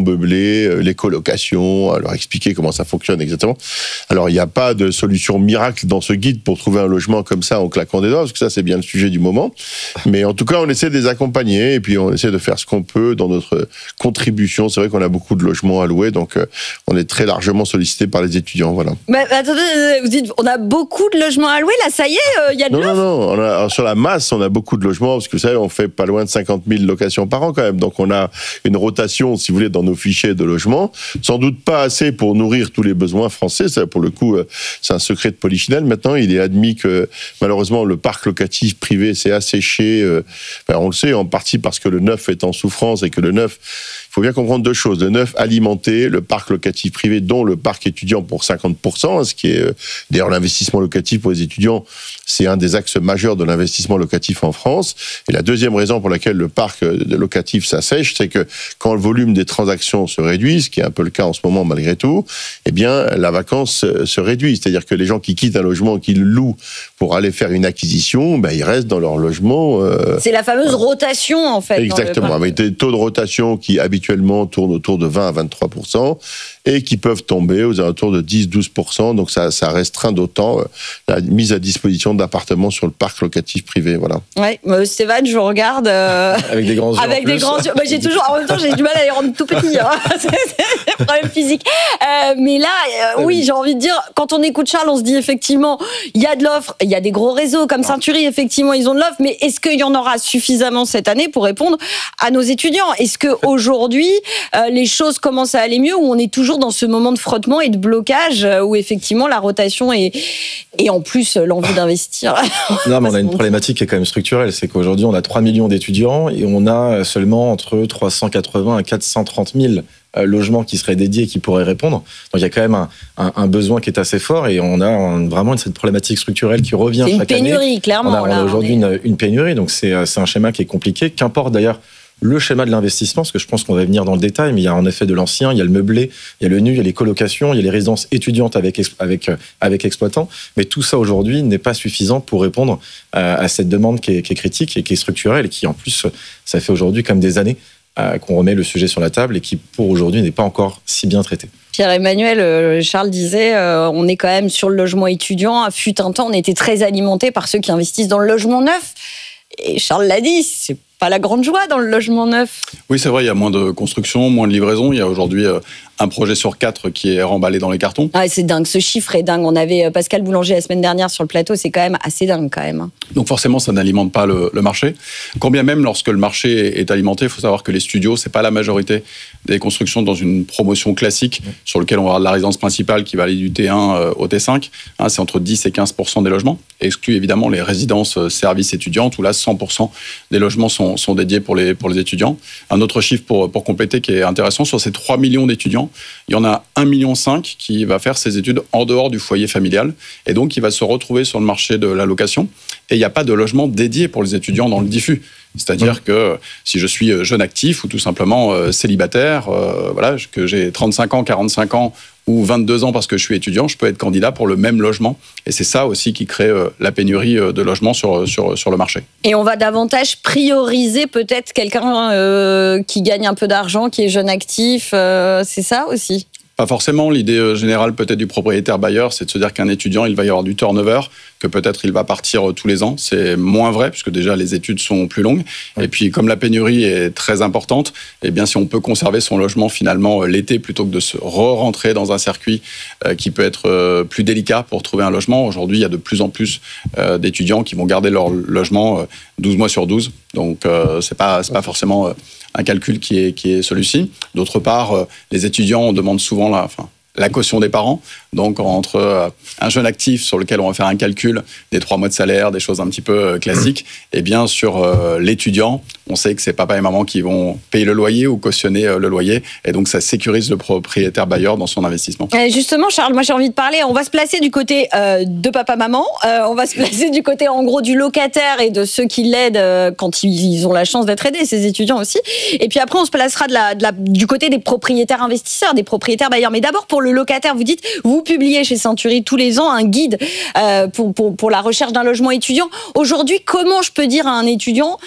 expliquer les colocations, à leur expliquer comment ça fonctionne exactement. Alors, il n'y a pas de solution miracle dans ce guide pour trouver un logement comme ça en claquant des doigts, parce que ça, c'est bien le sujet du moment. Mais en tout cas, on essaie de les accompagner et puis on essaie de faire ce qu'on peut dans notre contribution. C'est vrai qu'on a beaucoup de logements à louer, donc on est très largement sollicité par les étudiants. Voilà. Mais attendez, vous dites, on a beaucoup de logements à louer, là, ça y est, il y a de l'offre. Non. Sur la masse, on a beaucoup de logements, parce que vous savez, on fait pas loin de 50 000 locations par an quand même. Donc on a une rotation, si vous voulez, dans nos fichiers de logements. Sans doute pas assez pour nourrir tous les besoins français. Ça, pour le coup, c'est un secret de polichinelle. Maintenant, il est admis que, malheureusement, le parc locatif privé s'est asséché. On le sait, en partie parce que le neuf est en souffrance et que le neuf... Il faut bien comprendre deux choses. Le neuf alimenté, le parc locatif privé, dont le parc étudiant pour 50%, ce qui est d'ailleurs l'investissement locatif pour les étudiants, c'est un des axes majeurs de l'investissement locatif en France. Et la deuxième raison pour laquelle le parc locatif s'assèche, c'est que quand le volume des transactions se réduit, ce qui est un peu le cas en ce moment malgré tout, eh bien la vacance se réduit. C'est-à-dire que les gens qui quittent un logement, qui le louent pour aller faire une acquisition, ils restent dans leur logement. C'est la fameuse rotation en fait. Exactement, avec des taux de rotation qui habituellement tournent autour de 20 à 23% et qui peuvent tomber aux alentours de 10-12%. Donc ça restreint d'autant la mise à disposition d'appartements sur le parc locatif privé. Voilà. Ouais, Stéphane, je vous regarde. Avec des grands yeux. Avec des grands yeux. J'ai toujours, en même temps, j'ai du mal à les rendre tout petits. Hein. C'est un problème physique. Mais là, oui, j'ai envie de dire, quand on écoute Charles, on se dit effectivement, il y a de l'offre, il y a des gros réseaux comme Century, effectivement, ils ont de l'offre, mais est-ce qu'il y en aura suffisamment cette année pour répondre à nos étudiants ? Est-ce qu'aujourd'hui, les choses commencent à aller mieux ou on est toujours dans ce moment de frottement et de blocage où effectivement la rotation et en plus l'envie d'investir. Non, mais on a une problématique qui est quand même structurelle, c'est qu'aujourd'hui on a 3 millions d'étudiants et on a seulement entre 380 et 430 000 logements qui seraient dédiés et qui pourraient répondre. Donc il y a quand même un besoin qui est assez fort et on a vraiment cette problématique structurelle qui revient chaque année. C'est une pénurie, clairement. On a aujourd'hui une pénurie, donc c'est un schéma qui est compliqué. Qu'importe d'ailleurs le schéma de l'investissement, parce que je pense qu'on va venir dans le détail, mais il y a en effet de l'ancien, il y a le meublé, il y a le nu, il y a les colocations, il y a les résidences étudiantes avec exploitants. Mais tout ça aujourd'hui n'est pas suffisant pour répondre à cette demande qui est critique et qui est structurelle et qui en plus, ça fait aujourd'hui comme des années qu'on remet le sujet sur la table et qui pour aujourd'hui n'est pas encore si bien traité. Pierre-Emmanuel, Charles disait, on est quand même sur le logement étudiant. Fut un temps, on était très alimenté par ceux qui investissent dans le logement neuf. Et Charles l'a dit, c'est pas la grande joie dans le logement neuf. Oui, c'est vrai, il y a moins de construction, moins de livraison. Il y a aujourd'hui un projet sur 4 qui est remballé dans les cartons. Ah, c'est dingue, ce chiffre est dingue. On avait Pascal Boulanger la semaine dernière sur le plateau, c'est quand même assez dingue quand même. Donc forcément, ça n'alimente pas le marché. Quand bien même, lorsque le marché est alimenté, il faut savoir que les studios, c'est pas la majorité des constructions dans une promotion classique sur lequel on va avoir de la résidence principale qui va aller du T1 au T5. C'est entre 10 et 15% des logements, exclut évidemment les résidences services étudiantes où là, 100% des logements sont dédiés pour les étudiants. Un autre chiffre pour compléter qui est intéressant, sur ces 3 millions d'étudiants, il y en a 1,5 million qui va faire ses études en dehors du foyer familial et donc il va se retrouver sur le marché de la location et il n'y a pas de logement dédié pour les étudiants dans le diffus. C'est-à-dire que si je suis jeune actif ou tout simplement célibataire, que j'ai 35 ans, 45 ans ou 22 ans parce que je suis étudiant, je peux être candidat pour le même logement. Et c'est ça aussi qui crée la pénurie de logements sur le marché. Et on va davantage prioriser peut-être quelqu'un qui gagne un peu d'argent, qui est jeune actif, c'est ça aussi ? Pas forcément. L'idée générale peut-être du propriétaire bailleur, c'est de se dire qu'un étudiant, il va y avoir du turnover, que peut-être il va partir tous les ans. C'est moins vrai, puisque déjà les études sont plus longues. Et puis comme la pénurie est très importante, eh bien si on peut conserver son logement finalement l'été, plutôt que de se re-rentrer dans un circuit qui peut être plus délicat pour trouver un logement. Aujourd'hui, il y a de plus en plus d'étudiants qui vont garder leur logement 12 mois sur 12. Donc c'est pas forcément un calcul qui est celui-ci. D'autre part, les étudiants demandent souvent la caution des parents. Donc, entre un jeune actif sur lequel on va faire un calcul des 3 mois de salaire, des choses un petit peu classiques, et bien sur l'étudiant, on sait que c'est papa et maman qui vont payer le loyer ou cautionner le loyer. Et donc, ça sécurise le propriétaire bailleur dans son investissement. Justement, Charles, moi j'ai envie de parler. On va se placer du côté de papa-maman. On va se placer du côté, en gros, du locataire et de ceux qui l'aident quand ils ont la chance d'être aidés, ces étudiants aussi. Et puis après, on se placera du côté des propriétaires investisseurs, des propriétaires bailleurs. Mais d'abord, pour le locataire, vous dites, vous publiez chez Century tous les ans un guide pour la recherche d'un logement étudiant. Aujourd'hui, comment je peux dire à un étudiant,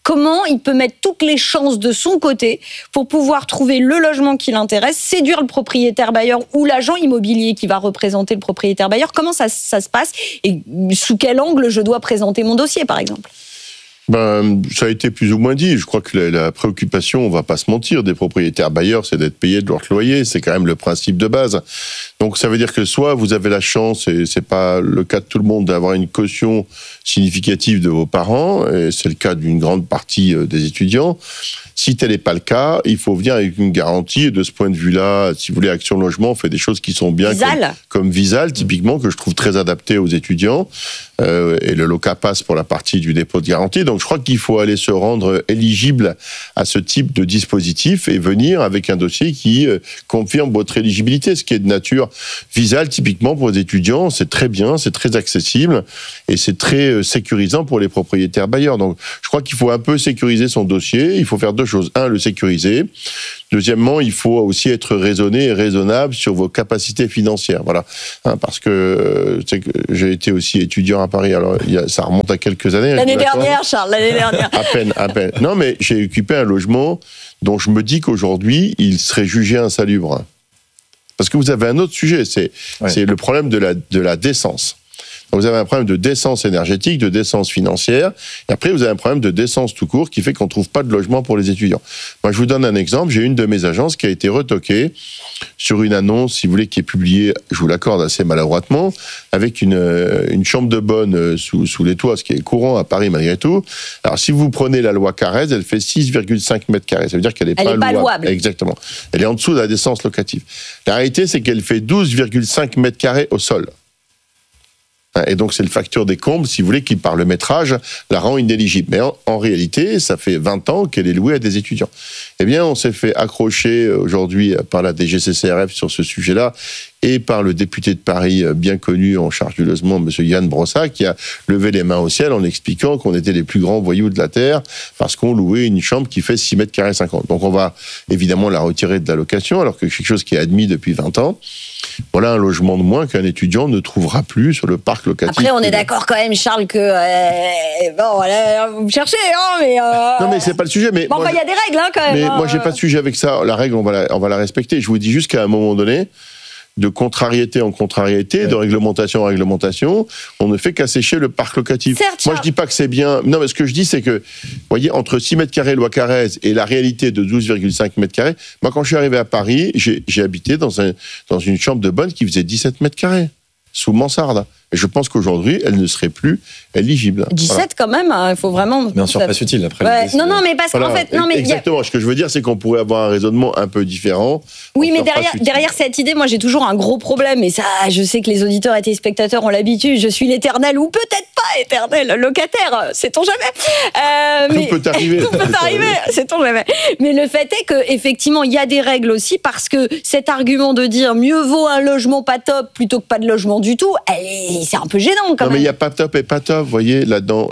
comment il peut mettre toutes les chances de son côté pour pouvoir trouver le logement qui l'intéresse, séduire le propriétaire bailleur ou l'agent immobilier qui va représenter le propriétaire bailleur. Comment ça se passe et sous quel angle je dois présenter mon dossier, par exemple ? Ça a été plus ou moins dit. Je crois que la préoccupation, on va pas se mentir, des propriétaires bailleurs, c'est d'être payés de leur loyer. C'est quand même le principe de base. Donc ça veut dire que soit vous avez la chance, et c'est pas le cas de tout le monde, d'avoir une caution significative de vos parents, et c'est le cas d'une grande partie des étudiants. Si tel n'est pas le cas, il faut venir avec une garantie. Et de ce point de vue-là, si vous voulez, Action Logement fait des choses qui sont bien, comme Visal, typiquement, que je trouve très adapté aux étudiants. Et le LOCA passe pour la partie du dépôt de garantie. Donc je crois qu'il faut aller se rendre éligible à ce type de dispositif et venir avec un dossier qui confirme votre éligibilité, ce qui est de nature Visal, typiquement pour les étudiants. C'est très bien, c'est très accessible et c'est très sécurisant pour les propriétaires bailleurs. Donc je crois qu'il faut un peu sécuriser son dossier. Il faut faire deux choses. Un, le sécuriser. Deuxièmement, il faut aussi être raisonné et raisonnable sur vos capacités financières. Voilà. Parce que, j'ai été aussi étudiant à Paris. Alors, ça remonte à quelques années. L'année dernière, Charles, l'année dernière. À peine. Non, mais j'ai occupé un logement dont je me dis qu'aujourd'hui, il serait jugé insalubre. Parce que vous avez un autre sujet, c'est le problème de la décence. Vous avez un problème de décence énergétique, de décence financière, et après vous avez un problème de décence tout court qui fait qu'on ne trouve pas de logement pour les étudiants. Moi je vous donne un exemple, j'ai une de mes agences qui a été retoquée sur une annonce, si vous voulez, qui est publiée, je vous l'accorde assez maladroitement, avec une chambre de bonne sous les toits, ce qui est courant à Paris malgré tout. Alors si vous prenez la loi Carrez, elle fait 6,5 mètres carrés, ça veut dire qu'elle n'est pas louable. Exactement. Elle est en dessous de la décence locative. La réalité c'est qu'elle fait 12,5 mètres carrés au sol. Et donc, c'est le facteur des combles, si vous voulez, qui, par le métrage, la rend inéligible. Mais en réalité, ça fait 20 ans qu'elle est louée à des étudiants. Eh bien, on s'est fait accrocher aujourd'hui par la DGCCRF sur ce sujet-là et par le député de Paris bien connu en charge du logement, M. Yann Brossat, qui a levé les mains au ciel en expliquant qu'on était les plus grands voyous de la Terre parce qu'on louait une chambre qui fait 6 mètres carrés 50. Donc, on va évidemment la retirer de la location, alors que c'est quelque chose qui est admis depuis 20 ans. Voilà un logement de moins qu'un étudiant ne trouvera plus sur le parc locatif. Après, on est d'accord quand même, Charles, que vous me cherchez, hein, mais non, mais c'est pas le sujet. Mais il y a des règles, quand même. Mais moi, j'ai pas de sujet avec ça. La règle, on va la respecter. Je vous dis juste qu'à un moment donné, de contrariété en contrariété, de réglementation en réglementation, on ne fait qu'assécher le parc locatif. Certes, moi, je dis pas que c'est bien. Non, mais ce que je dis, c'est que, vous voyez, entre 6 mètres carrés loi Carrez et la réalité de 12,5 mètres carrés, moi, quand je suis arrivé à Paris, j'ai habité dans une chambre de bonne qui faisait 17 mètres carrés, sous mansarde. Et je pense qu'aujourd'hui, elle ne serait plus éligible. 17 quand même, il faut vraiment... Bien sûr, pas utile après. Non, mais parce qu'en fait... Non, mais exactement, ce que je veux dire, c'est qu'on pourrait avoir un raisonnement un peu différent. Oui, mais derrière cette idée, moi j'ai toujours un gros problème, et ça, je sais que les auditeurs et téléspectateurs ont l'habitude, je suis l'éternel, ou peut-être pas éternel locataire, sait-on jamais. Tout peut arriver. Tout peut arriver, sait-on jamais. Mais le fait est qu'effectivement, il y a des règles aussi, parce que cet argument de dire mieux vaut un logement pas top plutôt que pas de logement du tout, c'est un peu gênant quand même. Non, mais il y a pas top et pas top, vous voyez, là-dedans,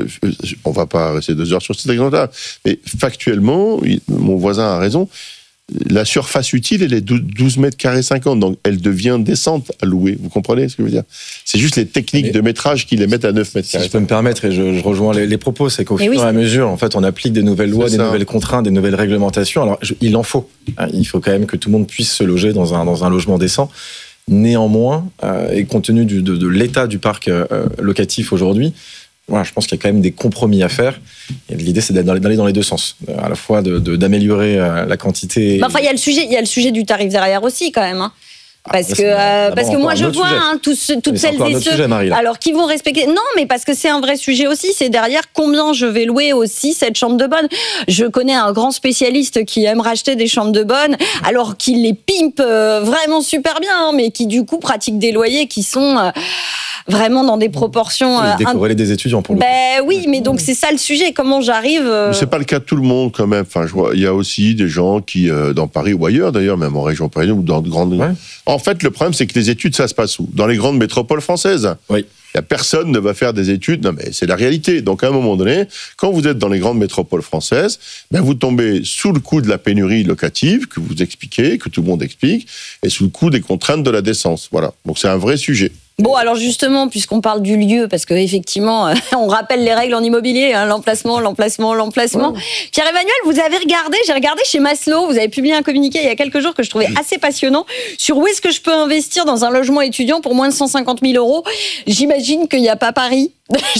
on va pas rester 2 heures sur cet exemple-là, mais factuellement, mon voisin a raison, la surface utile, elle est 12 mètres carrés 50, donc elle devient décente à louer, vous comprenez ce que je veux dire? C'est juste les techniques de métrage qui les mettent à 9 mètres carrés. Si je peux me permettre, et je rejoins les propos, c'est qu'au fur et à mesure, en fait, on applique des nouvelles lois, des nouvelles contraintes, des nouvelles réglementations, alors il en faut. Il faut quand même que tout le monde puisse se loger dans un logement décent. Néanmoins, et compte tenu de l'état du parc locatif aujourd'hui, voilà, je pense qu'il y a quand même des compromis à faire. Et l'idée, c'est d'aller dans les deux sens, à la fois d'améliorer la quantité. Il y a le sujet du tarif derrière aussi quand même. Hein. Parce que moi je vois toutes celles et ceux alors qui vont respecter. Non, mais parce que c'est un vrai sujet aussi. C'est derrière combien je vais louer aussi cette chambre de bonne. Je connais un grand spécialiste qui aime racheter des chambres de bonne, alors qu'il les pimpe vraiment super bien, hein, mais qui du coup pratique des loyers qui sont vraiment dans des proportions. Décorrélés des étudiants pour le coup. Oui, mais donc c'est ça le sujet. Comment j'arrive C'est pas le cas de tout le monde quand même. Enfin, je vois, il y a aussi des gens qui dans Paris ou ailleurs d'ailleurs, même en région parisienne ou dans de grandes. Ouais. En fait, le problème, c'est que les études, ça se passe où? Dans les grandes métropoles françaises. Oui. Personne ne va faire des études. Non, mais c'est la réalité. Donc, à un moment donné, quand vous êtes dans les grandes métropoles françaises, vous tombez sous le coup de la pénurie locative que vous expliquez, que tout le monde explique, et sous le coup des contraintes de la décence. Voilà. Donc, c'est un vrai sujet. Bon, alors justement, puisqu'on parle du lieu, parce qu'effectivement, on rappelle les règles en immobilier, hein, l'emplacement. Ouais. Pierre-Emmanuel, j'ai regardé chez Maslow, vous avez publié un communiqué il y a quelques jours que je trouvais assez passionnant sur où est-ce que je peux investir dans un logement étudiant pour moins de 150 000 €. J'imagine qu'il n'y a pas Paris.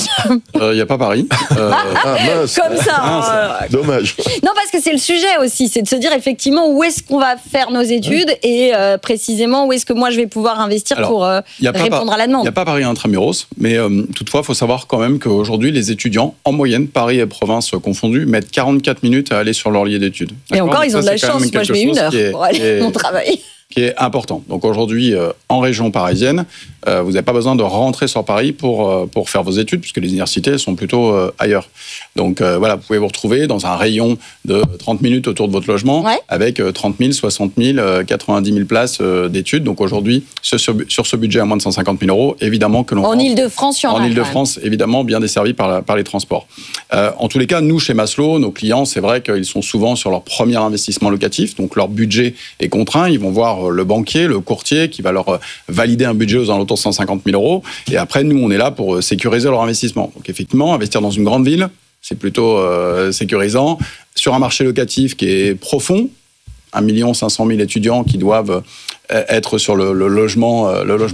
Il n'y a pas Paris. Mince. Comme ça. Dommage. Non, parce que c'est le sujet aussi, c'est de se dire effectivement où est-ce qu'on va faire nos études et précisément où est-ce que moi je vais pouvoir investir pour répondre à la demande. Il n'y a pas Paris intramuros, mais toutefois, il faut savoir quand même qu'aujourd'hui, les étudiants, en moyenne, Paris et province confondus, mettent 44 minutes à aller sur leur lieu d'études. Et encore, ils ont de la chance. Moi, je mets 1 heure pour aller à mon travail. Qui est important. Donc aujourd'hui, en région parisienne, vous n'avez pas besoin de rentrer sur Paris pour faire vos études, puisque les universités sont plutôt ailleurs. Donc voilà, vous pouvez vous retrouver dans un rayon de 30 minutes autour de votre logement, avec 30 000, 60 000, 90 000 places d'études. Donc aujourd'hui, sur ce budget à moins de 150 000 €, évidemment que l'on... En Ile-de-France, il y en a. En Ile-de-France, évidemment, bien desservi par les transports. En tous les cas, nous, chez Maslow, nos clients, c'est vrai qu'ils sont souvent sur leur premier investissement locatif, donc leur budget est contraint. Ils vont voir le banquier, le courtier, qui va leur valider un budget aux alentours de 150 000 €. Et après, nous, on est là pour sécuriser leur investissement. Donc effectivement, investir dans une grande ville, c'est plutôt sécurisant. Sur un marché locatif qui est profond, 1 500 000 étudiants qui doivent être sur le logement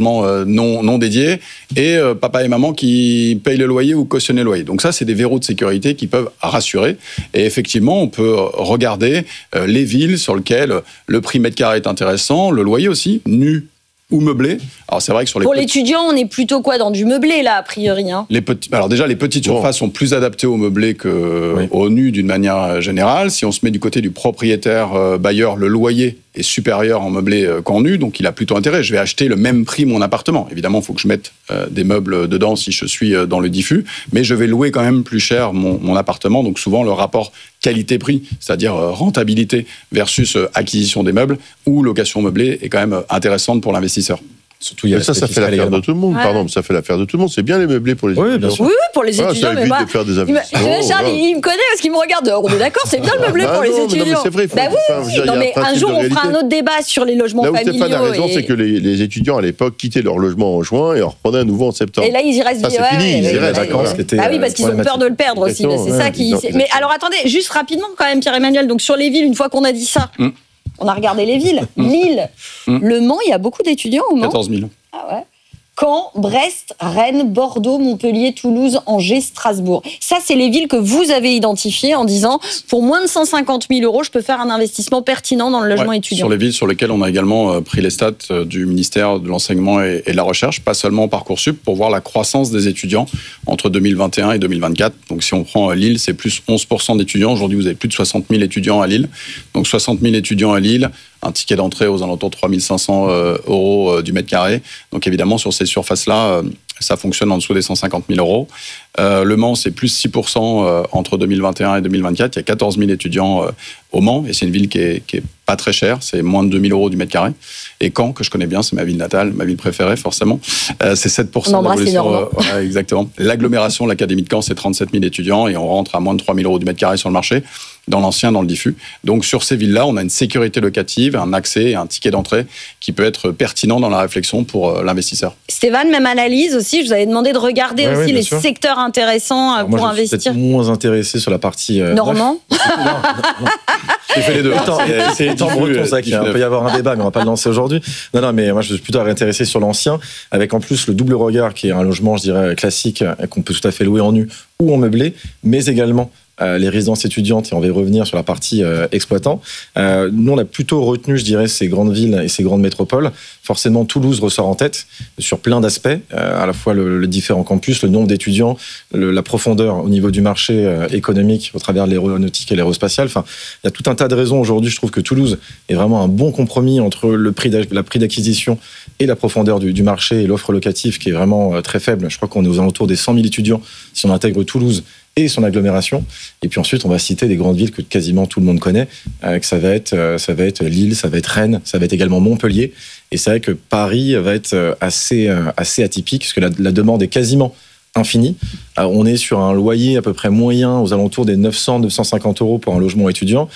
non dédié, et papa et maman qui payent le loyer ou cautionnent le loyer. Donc ça, c'est des verrous de sécurité qui peuvent rassurer. Et effectivement, on peut regarder les villes sur lesquelles le prix mètre carré est intéressant, le loyer aussi, nu ou meublé. Alors c'est vrai que sur les pour l'étudiant, on est plutôt quoi dans du meublé là, a priori, hein. Alors déjà, les petites surfaces sont plus adaptées au meublé qu'au nu d'une manière générale. Si on se met du côté du propriétaire bailleur, le loyer est supérieur en meublé qu'en nu, donc il a plutôt intérêt. Je vais acheter le même prix mon appartement. Évidemment, il faut que je mette des meubles dedans si je suis dans le diffus, mais je vais louer quand même plus cher mon appartement. Donc souvent, le rapport qualité-prix, c'est-à-dire rentabilité versus acquisition des meubles ou location meublée, est quand même intéressante pour l'investisseur. Surtout, ça fait l'affaire de tout le monde. Ouais. Pardon, ça fait l'affaire de tout le monde. C'est bien les meublés pour les étudiants. Bien sûr. Oui, pour les étudiants. Ça évite de faire des investissements. Charles, il me connaît parce qu'il me regarde. On est d'accord, c'est bien le meublé pour les étudiants. Mais c'est vrai. Mais un jour, on fera un autre débat sur les logements familiaux. Là où Stéphane a raison, c'est que les étudiants à l'époque quittaient leur logement en juin et en reprenaient à nouveau en septembre. Et là, ils y restent. C'est fini. Ils y restent. Ah oui, parce qu'ils ont peur de le perdre aussi. C'est ça qui. Mais alors, attendez, juste rapidement quand même, Pierre-Emmanuel. Donc sur les villes, une fois qu'on a dit ça, on a regardé les villes. Lille, Le Mans, il y a beaucoup d'étudiants au Mans. 14 000. Ah ouais. Caen, Brest, Rennes, Bordeaux, Montpellier, Toulouse, Angers, Strasbourg. Ça, c'est les villes que vous avez identifiées en disant, pour moins de 150 000 €, je peux faire un investissement pertinent dans le logement étudiant. Sur les villes sur lesquelles on a également pris les stats du ministère de l'Enseignement et de la Recherche, pas seulement Parcoursup, pour voir la croissance des étudiants entre 2021 et 2024. Donc si on prend Lille, c'est plus 11% d'étudiants. Aujourd'hui, vous avez plus de 60 000 étudiants à Lille. Donc 60 000 étudiants à Lille, un ticket d'entrée aux alentours de 3 500 € du mètre carré. Donc évidemment, sur ces surfaces-là, ça fonctionne en dessous des 150 000 €. Le Mans, c'est plus 6% entre 2021 et 2024. Il y a 14 000 étudiants au Mans, et c'est une ville qui est pas très chère, c'est moins de 2 000 € du mètre carré. Et Caen, que je connais bien, c'est ma ville natale, ma ville préférée, forcément. C'est 7% d'évolution. Exactement. L'agglomération, l'Académie de Caen, c'est 37 000 étudiants, et on rentre à moins de 3 000 € du mètre carré sur le marché, dans l'ancien, dans le diffus. Donc sur ces villes-là, on a une sécurité locative, un accès et un ticket d'entrée qui peut être pertinent dans la réflexion pour l'investisseur. Stéphane, même analyse aussi, je vous avais demandé de regarder aussi les secteurs intéressants pour investir. Je suis peut-être moins intéressé sur la partie... Normand. Non. J'ai fait les deux. C'est les temps bretons, ça, il peut y avoir un débat, mais on va pas le lancer aujourd'hui. Non, mais moi, je suis plutôt intéressé sur l'ancien, avec en plus le double regard, qui est un logement, je dirais, classique, qu'on peut tout à fait louer en nu ou en meublé, mais également les résidences étudiantes, et on va y revenir sur la partie exploitant. Nous, on a plutôt retenu, je dirais, ces grandes villes et ces grandes métropoles. Forcément, Toulouse ressort en tête sur plein d'aspects, à la fois le différent campus, le nombre d'étudiants, la profondeur au niveau du marché économique au travers de l'aéronautique et l'aérospatiale. Enfin, il y a tout un tas de raisons aujourd'hui. Je trouve que Toulouse est vraiment un bon compromis entre la prix d'acquisition et la profondeur du marché et l'offre locative qui est vraiment très faible. Je crois qu'on est aux alentours des 100 000 étudiants si on intègre Toulouse et son agglomération. Et puis ensuite, on va citer des grandes villes que quasiment tout le monde connaît, que ça va être Lille, ça va être Rennes, ça va être également Montpellier. Et c'est vrai que Paris va être assez atypique, parce que la demande est quasiment infinie. On est sur un loyer à peu près moyen aux alentours des 900-950 € pour un logement étudiant.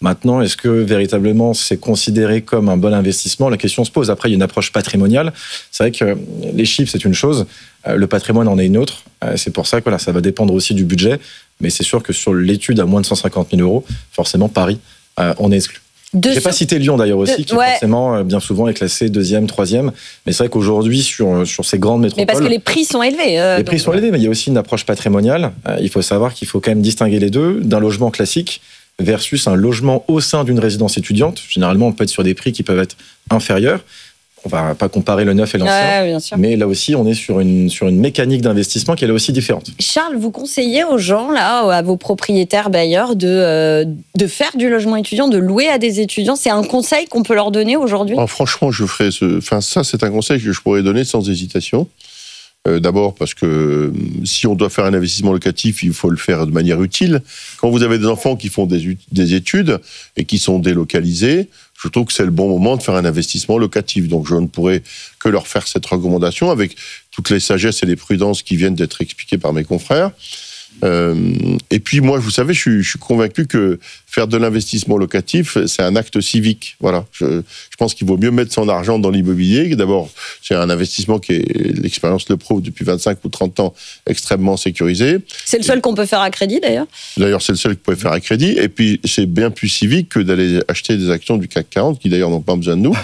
Maintenant, est-ce que véritablement c'est considéré comme un bon investissement? La question se pose. Après, il y a une approche patrimoniale. C'est vrai que les chiffres, c'est une chose. Le patrimoine en est une autre. C'est pour ça que voilà, ça va dépendre aussi du budget. Mais c'est sûr que sur l'étude à moins de 150 000 euros, forcément, Paris, on est exclu. Je n'ai pas cité Lyon d'ailleurs aussi, qui forcément bien souvent est classé 2e, 3e. Mais c'est vrai qu'aujourd'hui, sur ces grandes métropoles... Mais parce que les prix sont élevés. Les prix sont élevés, mais il y a aussi une approche patrimoniale. Il faut savoir qu'il faut quand même distinguer les deux d'un logement classique versus un logement au sein d'une résidence étudiante. Généralement, on peut être sur des prix qui peuvent être inférieurs. On va pas comparer le neuf et l'ancien, mais là aussi, on est sur une mécanique d'investissement qui est là aussi différente. Charles, vous conseillez aux gens, là, à vos propriétaires bailleurs, de faire du logement étudiant, de louer à des étudiants. C'est un conseil qu'on peut leur donner aujourd'hui? Franchement, ça, c'est un conseil que je pourrais donner sans hésitation. D'abord parce que si on doit faire un investissement locatif, il faut le faire de manière utile. Quand vous avez des enfants qui font des études et qui sont délocalisés, je trouve que c'est le bon moment de faire un investissement locatif. Donc je ne pourrais que leur faire cette recommandation avec toutes les sagesses et les prudences qui viennent d'être expliquées par mes confrères. Et puis moi, vous savez, je suis convaincu que faire de l'investissement locatif, c'est un acte civique. Voilà. Je pense qu'il vaut mieux mettre son argent dans l'immobilier. D'abord, c'est un investissement qui est, l'expérience le prouve, depuis 25 ou 30 ans, extrêmement sécurisé. C'est le seul qu'on peut faire à crédit, d'ailleurs. D'ailleurs, c'est le seul que vous pouvez faire à crédit. Et puis, c'est bien plus civique que d'aller acheter des actions du CAC 40, qui d'ailleurs n'ont pas besoin de nous.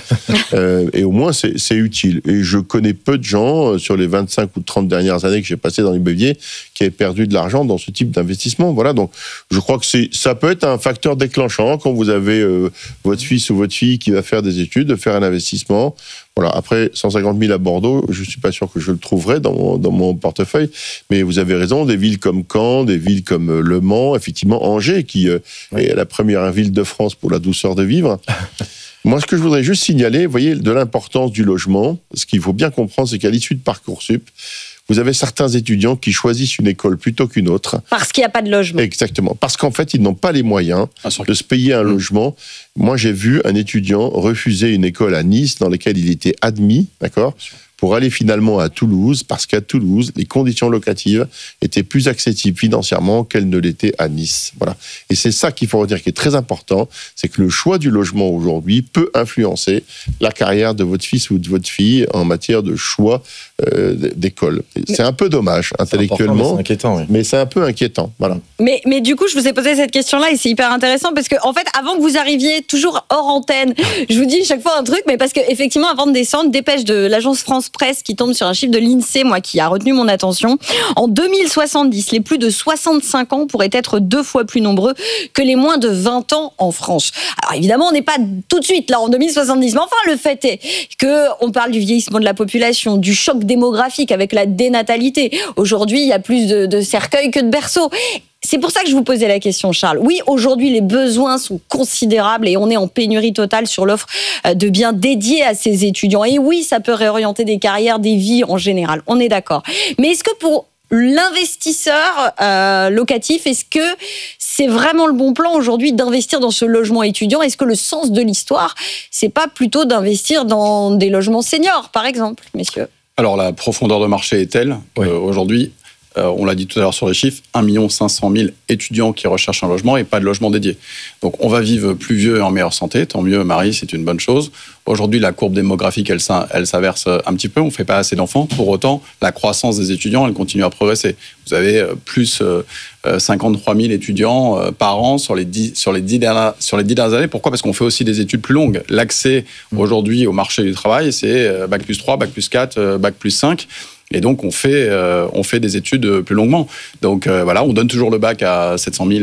Et au moins, c'est utile. Et je connais peu de gens, sur les 25 ou 30 dernières années que j'ai passées dans l'immobilier, qui avaient perdu de l'argent dans ce type d'investissement. Voilà, donc je crois que ça peut être un facteur déclenchant quand vous avez votre fils ou votre fille qui va faire des études, de faire un investissement. Voilà. Après, 150 000 à Bordeaux, je ne suis pas sûr que je le trouverai dans mon portefeuille, mais vous avez raison, des villes comme Caen, des villes comme Le Mans, effectivement Angers, qui est la première ville de France pour la douceur de vivre. Moi, ce que je voudrais juste signaler, vous voyez, de l'importance du logement, ce qu'il faut bien comprendre, c'est qu'à l'issue de Parcoursup, vous avez certains étudiants qui choisissent une école plutôt qu'une autre. Parce qu'il n'y a pas de logement. Exactement. Parce qu'en fait, ils n'ont pas les moyens de se payer un logement. Moi, j'ai vu un étudiant refuser une école à Nice dans laquelle il était admis, d'accord, pour aller finalement à Toulouse, parce qu'à Toulouse, les conditions locatives étaient plus accessibles financièrement qu'elles ne l'étaient à Nice. Voilà. Et c'est ça qu'il faut redire qui est très important, c'est que le choix du logement aujourd'hui peut influencer la carrière de votre fils ou de votre fille en matière de choix d'école. C'est un peu dommage intellectuellement, c'est inquiétant, oui. Mais c'est un peu inquiétant. Voilà. Mais du coup, je vous ai posé cette question-là et c'est hyper intéressant parce que, en fait, avant que vous arriviez, toujours hors antenne, je vous dis chaque fois un truc, mais parce que effectivement, avant de descendre, dépêche de l'agence France Presse qui tombe sur un chiffre de l'INSEE, moi, qui a retenu mon attention. En 2070, les plus de 65 ans pourraient être 2 fois plus nombreux que les moins de 20 ans en France. Alors évidemment, on n'est pas tout de suite là en 2070, mais enfin, le fait est qu'on parle du vieillissement de la population, du choc démographique avec la dénatalité. Aujourd'hui, il y a plus de cercueils que de berceaux. C'est pour ça que je vous posais la question, Charles. Oui, aujourd'hui, les besoins sont considérables et on est en pénurie totale sur l'offre de biens dédiés à ces étudiants. Et oui, ça peut réorienter des carrières, des vies en général. On est d'accord. Mais est-ce que pour l'investisseur locatif, est-ce que c'est vraiment le bon plan aujourd'hui d'investir dans ce logement étudiant? Est-ce que le sens de l'histoire, c'est pas plutôt d'investir dans des logements seniors, par exemple, messieurs? Alors, la profondeur de marché est telle, aujourd'hui, on l'a dit tout à l'heure sur les chiffres, 1 500 000 étudiants qui recherchent un logement et pas de logement dédié. Donc, on va vivre plus vieux et en meilleure santé. Tant mieux, Marie, c'est une bonne chose. Aujourd'hui, la courbe démographique, elle s'inverse un petit peu. On ne fait pas assez d'enfants. Pour autant, la croissance des étudiants, elle continue à progresser. Vous avez plus 53 000 étudiants par an sur les 10 dernières années. Pourquoi ? Parce qu'on fait aussi des études plus longues. L'accès aujourd'hui au marché du travail, c'est Bac plus 3, Bac plus 4, Bac plus 5. Et donc, on fait des études plus longuement. Donc, voilà, on donne toujours le bac à 700 000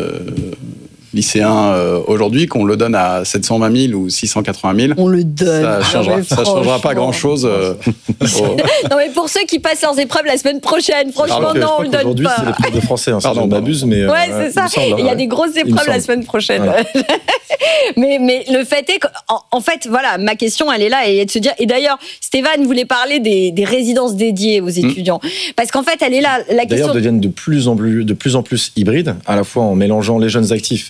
lycéens aujourd'hui, qu'on le donne à 720 000 ou 680 000. On le donne. Ça changera pas grand-chose. Non, mais pour ceux qui passent leurs épreuves la semaine prochaine, franchement, non, on le donne aujourd'hui, pas. Aujourd'hui, c'est l'épreuve de français, si je ne m'abuse. Mais ouais, c'est ça. Il y a des grosses épreuves la semaine prochaine. Ouais. mais le fait est qu'en fait, voilà, ma question, elle est là, et de se dire. Et d'ailleurs, Stéphane voulait parler des résidences dédiées aux étudiants, parce qu'en fait, elle est là. La question d'ailleurs, deviennent de plus en plus hybrides, à la fois en mélangeant les jeunes actifs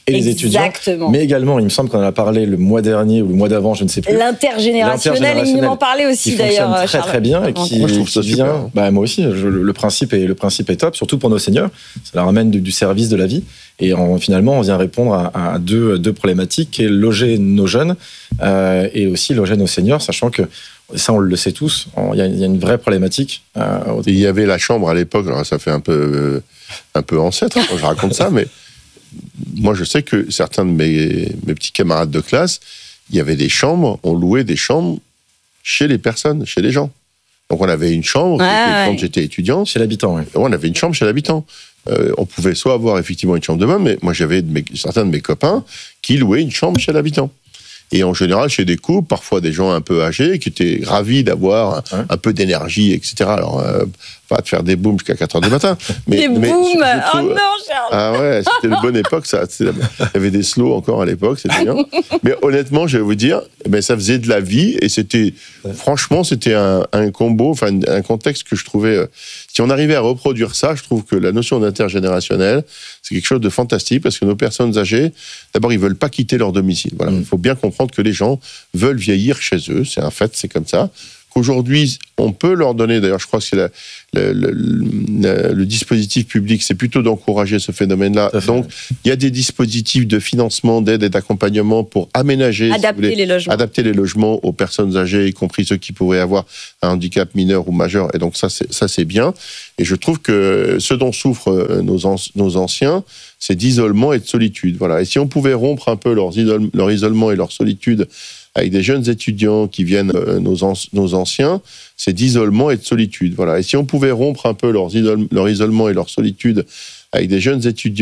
et les étudiants. Mais également, il me semble qu'on en a parlé le mois dernier ou le mois d'avant, je ne sais plus. L'intergénérationnel, il m'en parlait aussi d'ailleurs. Qui fonctionne très bien et qui, moi, je trouve ça super. Moi aussi, le principe est top, surtout pour nos seniors. Ça leur amène du service de la vie. Et finalement, on vient répondre à deux problématiques, qui est loger nos jeunes et aussi loger nos seniors, sachant que ça, on le sait tous, il y a une vraie problématique. Il y avait la chambre à l'époque, alors ça fait un peu ancêtre quand je raconte ça, mais moi je sais que certains de mes petits camarades de classe, il y avait des chambres, on louait des chambres chez les personnes, chez les gens. Donc on avait une chambre, quand j'étais étudiant. Chez l'habitant, oui. On avait une chambre chez l'habitant. On pouvait soit avoir effectivement une chambre de bonne, mais moi j'avais certains de mes copains qui louaient une chambre chez l'habitant. Et en général, chez des couples, parfois des gens un peu âgés, qui étaient ravis d'avoir un peu d'énergie, etc. Alors, pas de faire des booms jusqu'à 4h du matin. Des booms surtout, oh non, Charles. Ah ouais, c'était une bonne époque, ça. Il y avait des slows encore à l'époque, c'était bien. Mais honnêtement, je vais vous dire, ça faisait de la vie, et franchement, c'était un combo, enfin, un contexte que je trouvais... Si on arrivait à reproduire ça, je trouve que la notion d'intergénérationnel, c'est quelque chose de fantastique, parce que nos personnes âgées, d'abord, ils veulent pas quitter leur domicile. Voilà. Il faut bien comprendre que les gens veulent vieillir chez eux, c'est un fait, c'est comme ça. Qu'aujourd'hui, on peut leur donner, d'ailleurs, je crois que c'est le dispositif public, c'est plutôt d'encourager ce phénomène-là. Donc, il y a des dispositifs de financement, d'aide et d'accompagnement pour aménager, adapter les logements aux personnes âgées, y compris ceux qui pourraient avoir un handicap mineur ou majeur. Et donc, ça, c'est bien. Et je trouve que ce dont souffrent nos anciens, c'est d'isolement et de solitude. Voilà. Et si on pouvait rompre un peu leur isolement et leur solitude avec des jeunes étudiants qui viennent, nos anciens, c'est d'isolement et de solitude. Voilà. Et si on pouvait rompre un peu leur isolement et leur solitude avec des jeunes étudiants